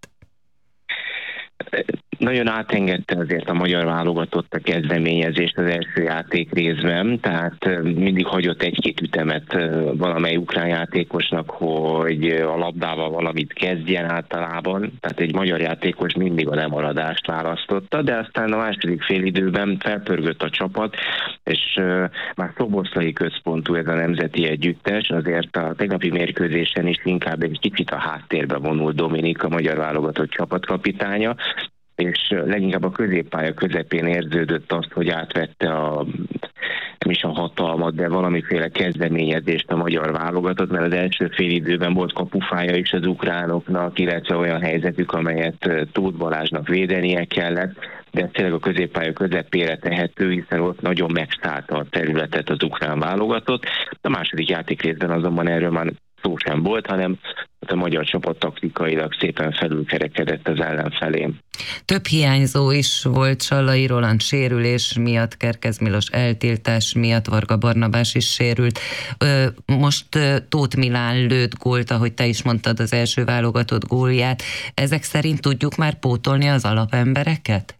Nagyon átengedte azért a magyar válogatott a kezdeményezést az első játék részben, tehát mindig hagyott egy-két ütemet valamely ukrán játékosnak, hogy a labdával valamit kezdjen általában, tehát egy magyar játékos mindig a lemaradást választotta, de aztán a második félidőben felpörgött a csapat, és már szoboszlai központú ez a nemzeti együttes, azért a tegnapi mérkőzésen is inkább egy kicsit a háttérbe vonult Dominik, a magyar válogatott csapatkapitánya, és leginkább a középpálya közepén érződött azt, hogy átvette a, nem is a hatalmat, de valamiféle kezdeményezést a magyar válogatott, mert az első fél időben volt kapufája is az ukránoknak, illetve olyan helyzetük, amelyet Tóth Balázsnak védenie kellett, de ez tényleg a középpálya közepére tehető, hiszen ott nagyon megszállta a területet az ukrán válogatott. A második játékrészben azonban erről már szó sem volt, hanem a magyar csapat taktikailag szépen felülkerekedett az ellenfelén. Több hiányzó is volt, Sallai Roland sérülés miatt, Kerkez Milos eltiltás miatt, Varga Barnabás is sérült. Most Tóth Milán lőtt gólt, ahogy te is mondtad, az első válogatott gólját. Ezek szerint tudjuk már pótolni az alapembereket?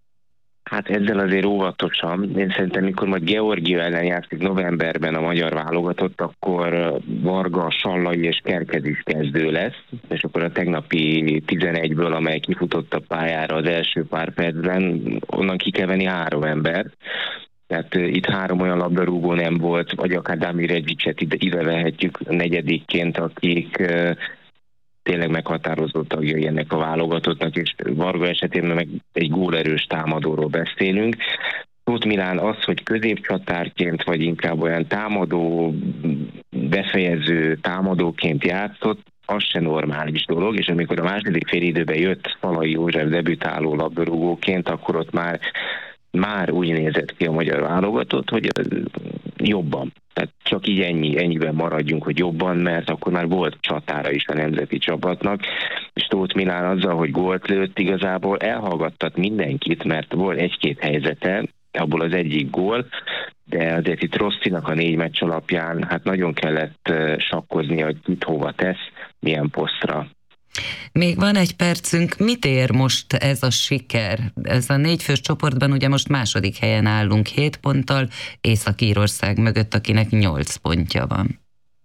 Hát ezzel azért óvatosan. Én szerintem, mikor majd Georgia ellen játszik novemberben a magyar válogatott, akkor Varga, Sallai és Kerkez is kezdő lesz, és akkor a tegnapi tizenegyből, amely kifutott a pályára az első pár percben, onnan ki kell venni három embert. Tehát itt három olyan labdarúgó nem volt, vagy akár Damir Edzicset ide, ide vehetjük negyedikként, akik tényleg meghatározó tagjai ennek a válogatottnak, és Varga esetében meg egy gólerős támadóról beszélünk. Tóth Milán az, hogy középcsatárként, vagy inkább olyan támadó, befejező támadóként játszott, az se normális dolog, és amikor a második fél időben jött Szalai József debütáló labdarúgóként, akkor ott már már úgy nézett ki a magyar válogatott, hogy jobban. Tehát csak így ennyi, ennyiben maradjunk, hogy jobban, mert akkor már volt csatára is a nemzeti csapatnak, és Tóth Milán azzal, hogy gólt lőtt, igazából elhallgattat mindenkit, mert volt egy-két helyzete, abból az egyik gól, de azért itt Rossinak a négy meccs alapján hát nagyon kellett sakkozni, hogy kit hova tesz, milyen posztra. Még van egy percünk, mit ér most ez a siker? Ez a négyfős csoportban ugye most második helyen állunk hét ponttal, Észak-Írország mögött, akinek nyolc pontja van.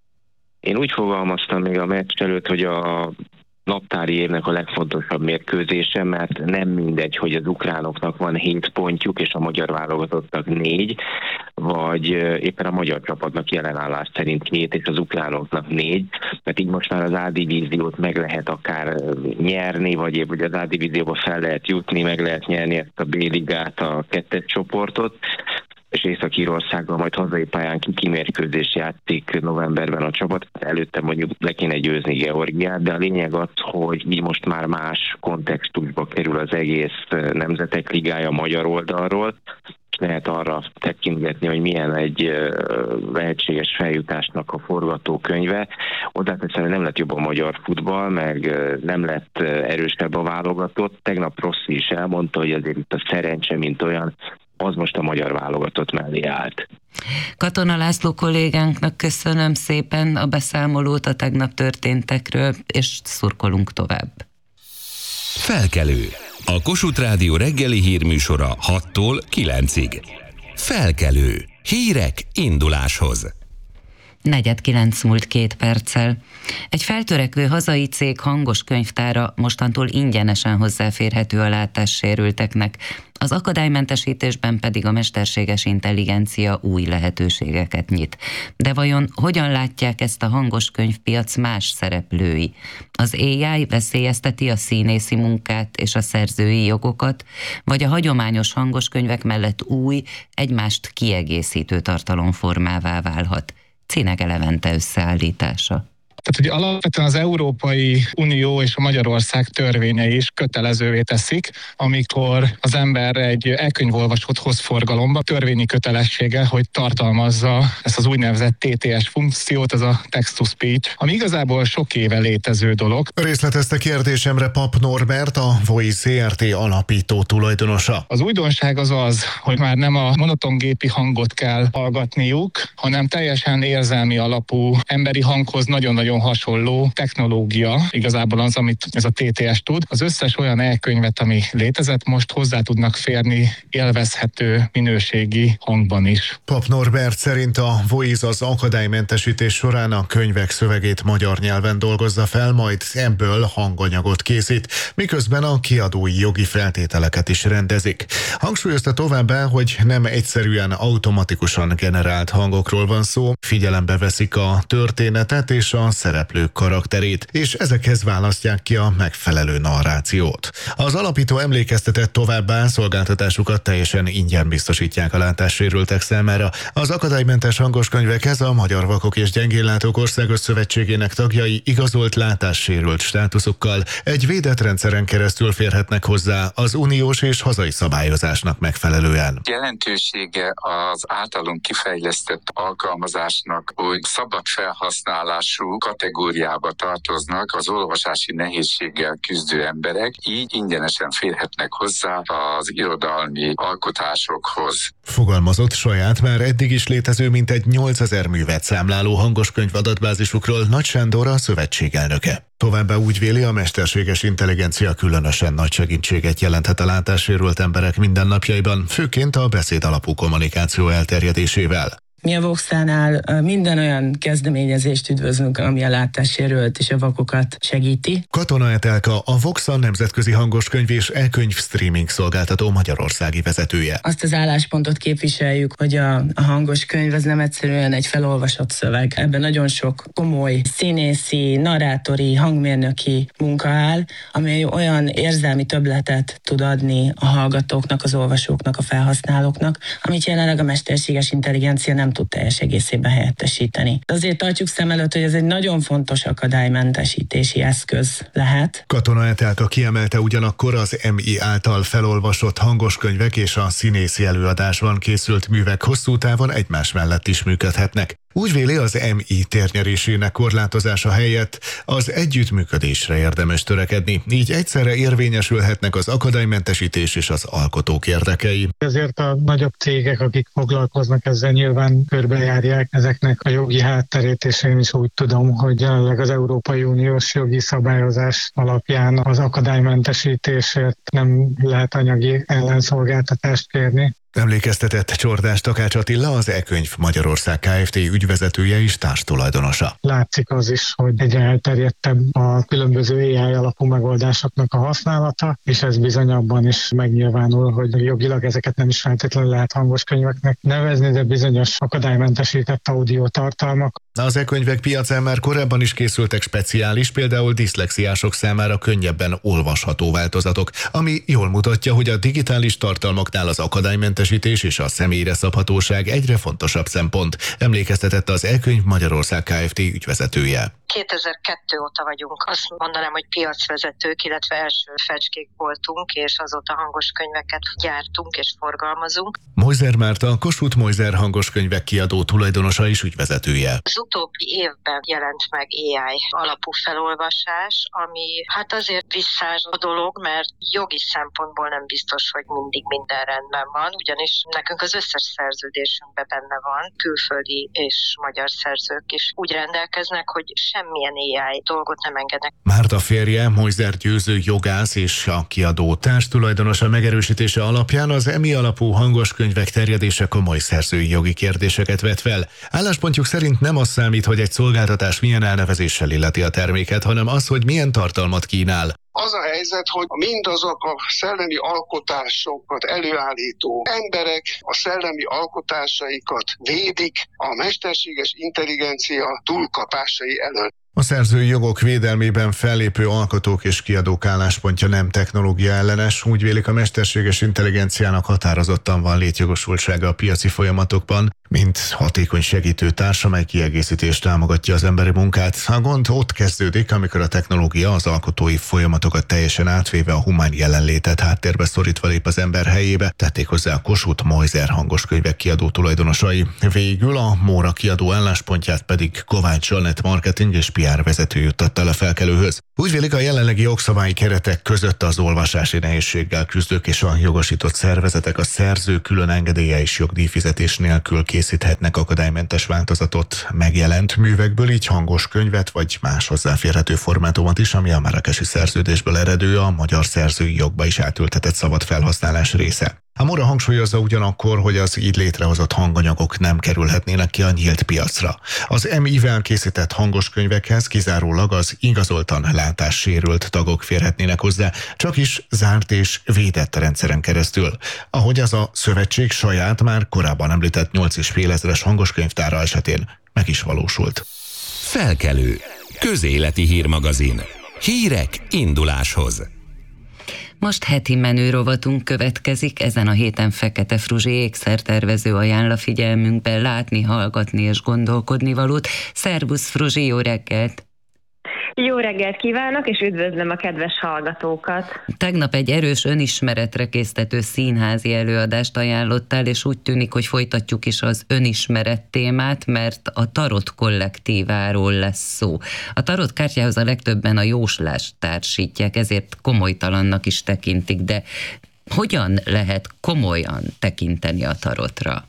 Én úgy fogalmaztam még a meccs előtt, hogy a naptári évnek a legfontosabb mérkőzése, mert nem mindegy, hogy az ukránoknak van hét pontjuk, és a magyar válogatottnak négy, vagy éppen a magyar csapatnak jelenállás szerint hét, és az ukránoknak négy, mert így most már az A-divíziót meg lehet akár nyerni, vagy épp, hogy az A-divízióba fel lehet jutni, meg lehet nyerni ezt a B-ligát, a kettes csoportot, és Észak-Írországgal majd hazai pályán kikimérkőzés játszik novemberben a csapat. Előtte mondjuk le kéne győzni Georgiát, de a lényeg az, hogy így most már más kontextusba kerül az egész Nemzetek Ligája magyar oldalról, és lehet arra tekintgetni, hogy milyen egy lehetséges feljutásnak a forgatókönyve. Hozzáteszem, hogy nem lett jobb a magyar futball, meg nem lett erősebb a válogatott. Tegnap Rossi is elmondta, hogy azért itt a szerencse, mint olyan, az most a magyar válogatott mellé állt. Katona László kollégánknak köszönöm szépen a beszámolót a tegnap történtekről, és szurkolunk tovább. Felkelő. A Kossuth Rádió reggeli hírműsora hattól kilencig. Felkelő. Hírek induláshoz. Negyed kilenc múlt két perccel. Egy feltörekvő hazai cég hangos könyvtára mostantól ingyenesen hozzáférhető a látássérülteknek, az akadálymentesítésben pedig a mesterséges intelligencia új lehetőségeket nyit. De vajon hogyan látják ezt a hangos könyvpiac más szereplői? Az á i veszélyezteti a színészi munkát és a szerzői jogokat, vagy a hagyományos hangos könyvek mellett új, egymást kiegészítő tartalomformává válhat? Cinege Levente összeállítása. Tehát ugye alapvetően az Európai Unió és a Magyarország törvényei is kötelezővé teszik, amikor az ember egy e-könyvolvasót hoz forgalomba, törvényi kötelessége, hogy tartalmazza ezt az úgynevezett té té es funkciót, ez a text-to-speech, ami igazából sok éve létező dolog. Részletezte kérdésemre Pap Norbert, a Voice zé er té alapító tulajdonosa. Az újdonság az az, hogy már nem a monoton gépi hangot kell hallgatniuk, hanem teljesen érzelmi alapú emberi hanghoz nagyon-nagyon hasonló technológia, igazából az, amit ez a té té es tud. Az összes olyan e-könyvet, ami létezett, most hozzá tudnak férni élvezhető minőségi hangban is. Pap Norbert szerint a Voice az akadálymentesítés során a könyvek szövegét magyar nyelven dolgozza fel, majd ebből hanganyagot készít, miközben a kiadói jogi feltételeket is rendezik. Hangsúlyozta továbbá, hogy nem egyszerűen automatikusan generált hangokról van szó, figyelembe veszik a történetet és a szereplők karakterét, és ezekhez választják ki a megfelelő narrációt. Az alapító emlékeztetett továbbá, szolgáltatásukat teljesen ingyen biztosítják a látássérültek számára. Az akadálymentes hangos könyvekhez a Magyar Vakok és Gyengénlátók Országos Szövetségének tagjai igazolt látássérült státuszukkal egy védett rendszeren keresztül férhetnek hozzá az uniós és hazai szabályozásnak megfelelően. Jelentősége az általunk kifejlesztett alkalmazásnak, hogy szabad felhasználású kategóriába tartoznak az olvasási nehézséggel küzdő emberek, így ingyenesen férhetnek hozzá az irodalmi alkotásokhoz. Fogalmazott saját, már eddig is létező mintegy nyolcezer művet számláló hangoskönyv adatbázisukról Nagy Sándor, a szövetség elnöke. Továbbá úgy véli, a mesterséges intelligencia különösen nagy segítséget jelenthet a látássérült emberek mindennapjaiban, főként a beszédalapú kommunikáció elterjedésével. Mi a Voxánál minden olyan kezdeményezést üdvözlünk, ami a látássérült és a vakokat segíti. Katona Etelka, a Voxa nemzetközi hangoskönyv és e-könyv streaming szolgáltató magyarországi vezetője. Azt az álláspontot képviseljük, hogy a, a hangos könyv az nem egyszerűen egy felolvasott szöveg. Ebben nagyon sok komoly színészi, narrátori, hangmérnöki munka áll, amely olyan érzelmi többletet tud adni a hallgatóknak, az olvasóknak, a felhasználóknak, amit jelenleg a mesterséges intelligencia nem tud teljes egészében helyettesíteni. De azért tartjuk szem előtt, hogy ez egy nagyon fontos akadálymentesítési eszköz lehet. Katona Etelka kiemelte ugyanakkor, az em i által felolvasott hangoskönyvek és a színészi előadásban készült művek hosszú távon egymás mellett is működhetnek. Úgy véli, az em i térnyerésének korlátozása helyett az együttműködésre érdemes törekedni, így egyszerre érvényesülhetnek az akadálymentesítés és az alkotók érdekei. Ezért a nagyobb cégek, akik foglalkoznak ezzel, nyilván körbejárják ezeknek a jogi hátterét, és én is úgy tudom, hogy jelenleg az Európai Uniós jogi szabályozás alapján az akadálymentesítésért nem lehet anyagi ellenszolgáltatást kérni. Emlékeztetett Csordás Takács Attila, az e-könyv Magyarország Kft. Ügyvezetője és társtulajdonosa. Látszik az is, hogy egyre elterjedtebb a különböző á i alapú megoldásoknak a használata, és ez bizony abban is megnyilvánul, hogy jogilag ezeket nem is feltétlenül lehet hangos könyveknek nevezni, de bizonyos akadálymentesített audio tartalmak. Az e-könyvek piacán már korábban is készültek speciális, például diszlexiások számára könnyebben olvasható változatok, ami jól mutatja, hogy a digitális tartalmaknál az akadálymentesítés és a személyre szabhatóság egyre fontosabb szempont, emlékeztetett az e-könyv Magyarország Kft. Ügyvezetője. kétezer-kettő óta vagyunk, azt mondanám, hogy piacvezetők, illetve első fecskék voltunk, és azóta hangos könyveket gyártunk és forgalmazunk. Mojzer Márta, Kossuth Mojzer hangoskönyvek kiadó tulajdonosa és ügyvezetője. Az utóbbi évben jelent meg á i alapú felolvasás, ami hát azért visszás a dolog, mert jogi szempontból nem biztos, hogy mindig minden rendben van, ugyanis nekünk az összes szerződésünkben benne van, külföldi és magyar szerzők is úgy rendelkeznek, hogy semmilyen á i dolgot nem engednek. Márta férje, Mojzer Győző jogász és a kiadó társtulajdonosa megerősítése alapján az e em i alapú hangos könyvek terjedése komoly szerzői jogi kérdéseket vet fel. Álláspontjuk szerint nem az számít, hogy egy szolgáltatás milyen elnevezéssel illeti a terméket, hanem az, hogy milyen tartalmat kínál. Az a helyzet, hogy mindazok a szellemi alkotásokat előállító emberek a szellemi alkotásaikat védik a mesterséges intelligencia túlkapásai elől. A szerzői jogok védelmében fellépő alkotók és kiadók álláspontja nem technológia ellenes, úgy vélik, a mesterséges intelligenciának határozottan van létjogosultsága a piaci folyamatokban, mint hatékony segítő társ, amely kiegészítést támogatja az emberi munkát. A gond ott kezdődik, amikor a technológia az alkotói folyamatokat teljesen átvéve a humán jelenlétet háttérbe szorítva lép az ember helyébe, tették hozzá a Kossuth Mojzer hangoskönyvek kiadó tulajdonosai. Végül a Móra kiadó álláspontját pedig Kovács Zsanett marketing és pé er vezető juttatta el a felkelőhöz. Úgy vélik, a jelenlegi jogszabályi keretek között az olvasási nehézséggel küzdők és a jogosított szervezetek a szerző külön engedélye és jogdíjfizetés nélkül készíthetnek akadálymentes változatot megjelent művekből, így hangos könyvet vagy más hozzáférhető formátumot is, ami a Marrákesi szerződésből eredő, a magyar szerzői jogba is átültetett szabad felhasználás része. A Móra hangsúlyozza ugyanakkor, hogy az így létrehozott hanganyagok nem kerülhetnének ki a nyílt piacra. Az em i-vel készített hangos könyvekhez kizárólag az igazoltan látássérült tagok férhetnének hozzá, csak is zárt és védett rendszeren keresztül. Ahogy az a szövetség saját, már korábban említett nyolc és fél ezres hangoskönyvtára esetén meg is valósult. Felkelő. Közéleti hírmagazin. Hírek induláshoz. Most heti menü rovatunk következik, ezen a héten Fekete Fruzsi ékszertervező ajánl a figyelmünkbe látni, hallgatni és gondolkodni valót. Szervusz Fruzsi, jó reggelt! Jó reggelt kívánok, és üdvözlöm a kedves hallgatókat! Tegnap egy erős önismeretre késztető színházi előadást ajánlottál, és úgy tűnik, hogy folytatjuk is az önismeret témát, mert a tarot kollektíváról lesz szó. A tarot kártyához a legtöbben a jóslást társítják, ezért komolytalannak is tekintik, de hogyan lehet komolyan tekinteni a tarotra?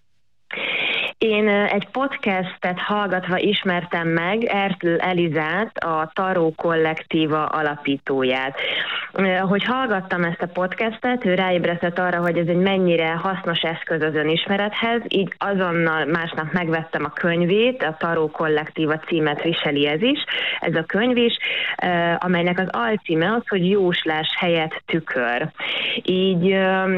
Én egy podcastet hallgatva ismertem meg Ertl Elizát, a Tarot Kollektíva alapítóját. Ahogy hallgattam ezt a podcastet, ő ráébresztett arra, hogy ez egy mennyire hasznos eszköz az önismerethez, így azonnal másnap megvettem a könyvét, a Tarot Kollektíva címet viseli ez is, ez a könyv is, amelynek az alcíme az, hogy jóslás helyett tükör. Így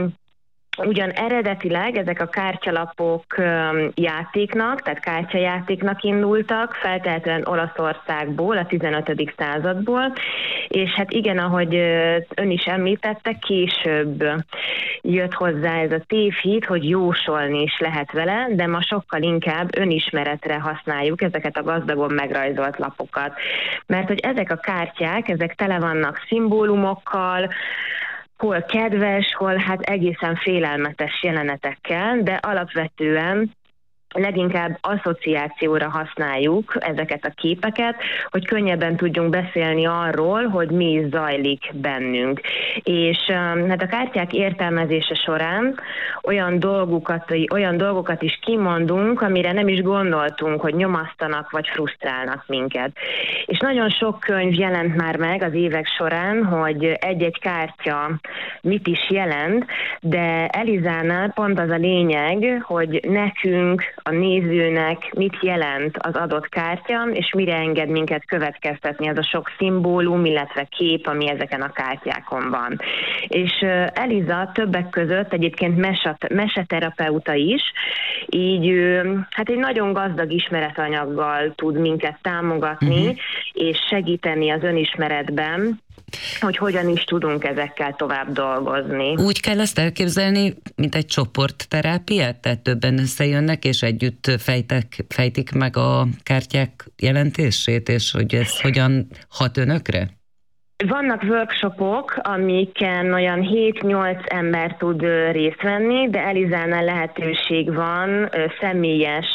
ugyan eredetileg ezek a kártyalapok játéknak, tehát kártyajátéknak indultak, feltehetően Olaszországból, a tizenötödik századból, és hát igen, ahogy ön is említette, később jött hozzá ez a tévhit, hogy jósolni is lehet vele, de ma sokkal inkább önismeretre használjuk ezeket a gazdagon megrajzolt lapokat. Mert hogy ezek a kártyák, ezek tele vannak szimbólumokkal, hol kedves, hol hát egészen félelmetes jelenetekkel, de alapvetően leginkább asszociációra használjuk ezeket a képeket, hogy könnyebben tudjunk beszélni arról, hogy mi is zajlik bennünk. És hát a kártyák értelmezése során olyan dolgokat, olyan dolgokat is kimondunk, amire nem is gondoltunk, hogy nyomasztanak vagy frusztrálnak minket. És nagyon sok könyv jelent már meg az évek során, hogy egy-egy kártya mit is jelent, de Elizánál pont az a lényeg, hogy nekünk, a nézőnek mit jelent az adott kártya, és mire enged minket következtetni az a sok szimbólum, illetve kép, ami ezeken a kártyákon van. És Eliza többek között egyébként meset, meseterapeuta is, így hát egy nagyon gazdag ismeretanyaggal tud minket támogatni, uh-huh. és segíteni az önismeretben, hogy hogyan is tudunk ezekkel tovább dolgozni. Úgy kell ezt elképzelni, mint egy csoportterápiát? Tehát többen összejönnek, és együtt fejtek, fejtik meg a kártyák jelentését, és hogy ez hogyan hat önökre? Vannak workshopok, amiken olyan hét-nyolc ember tud részt venni, de Elizánál lehetőség van személyes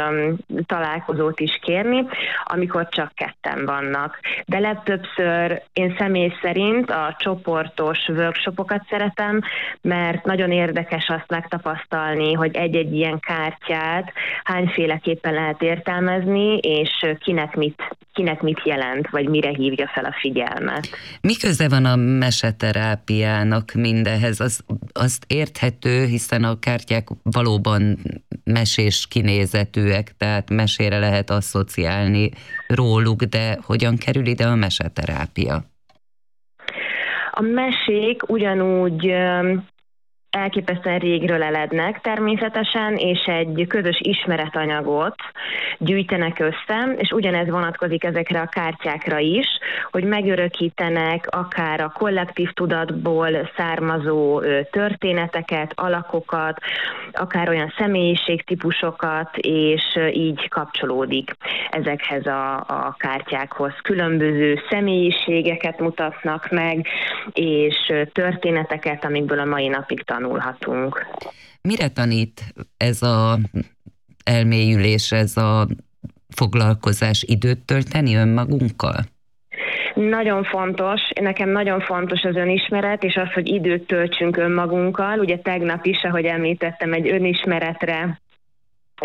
találkozót is kérni, amikor csak ketten vannak. De legtöbbször én személy szerint a csoportos workshopokat szeretem, mert nagyon érdekes azt megtapasztalni, hogy egy-egy ilyen kártyát hányféleképpen lehet értelmezni, és kinek mit kinek mit jelent, vagy mire hívja fel a figyelmet. Mi köze van a meseterápiának mindehez? Az, azt érthető, hiszen a kártyák valóban mesés kinézetűek, tehát mesére lehet asszociálni róluk, de hogyan kerül ide a meseterápia? A mesék ugyanúgy elképesztően régről elednek természetesen, és egy közös ismeretanyagot gyűjtenek össze, és ugyanez vonatkozik ezekre a kártyákra is, hogy megörökítenek akár a kollektív tudatból származó történeteket, alakokat, akár olyan személyiségtípusokat, és így kapcsolódik ezekhez a, a kártyákhoz. Különböző személyiségeket mutatnak meg, és történeteket, amikből a mai napig tanulhatunk. Mire tanít ez a elmélyülés, ez a foglalkozás? Időt tölteni önmagunkkal? Nagyon fontos, nekem nagyon fontos az önismeret, és az, hogy időt töltsünk önmagunkkal. Ugye tegnap is, ahogy említettem, egy önismeretre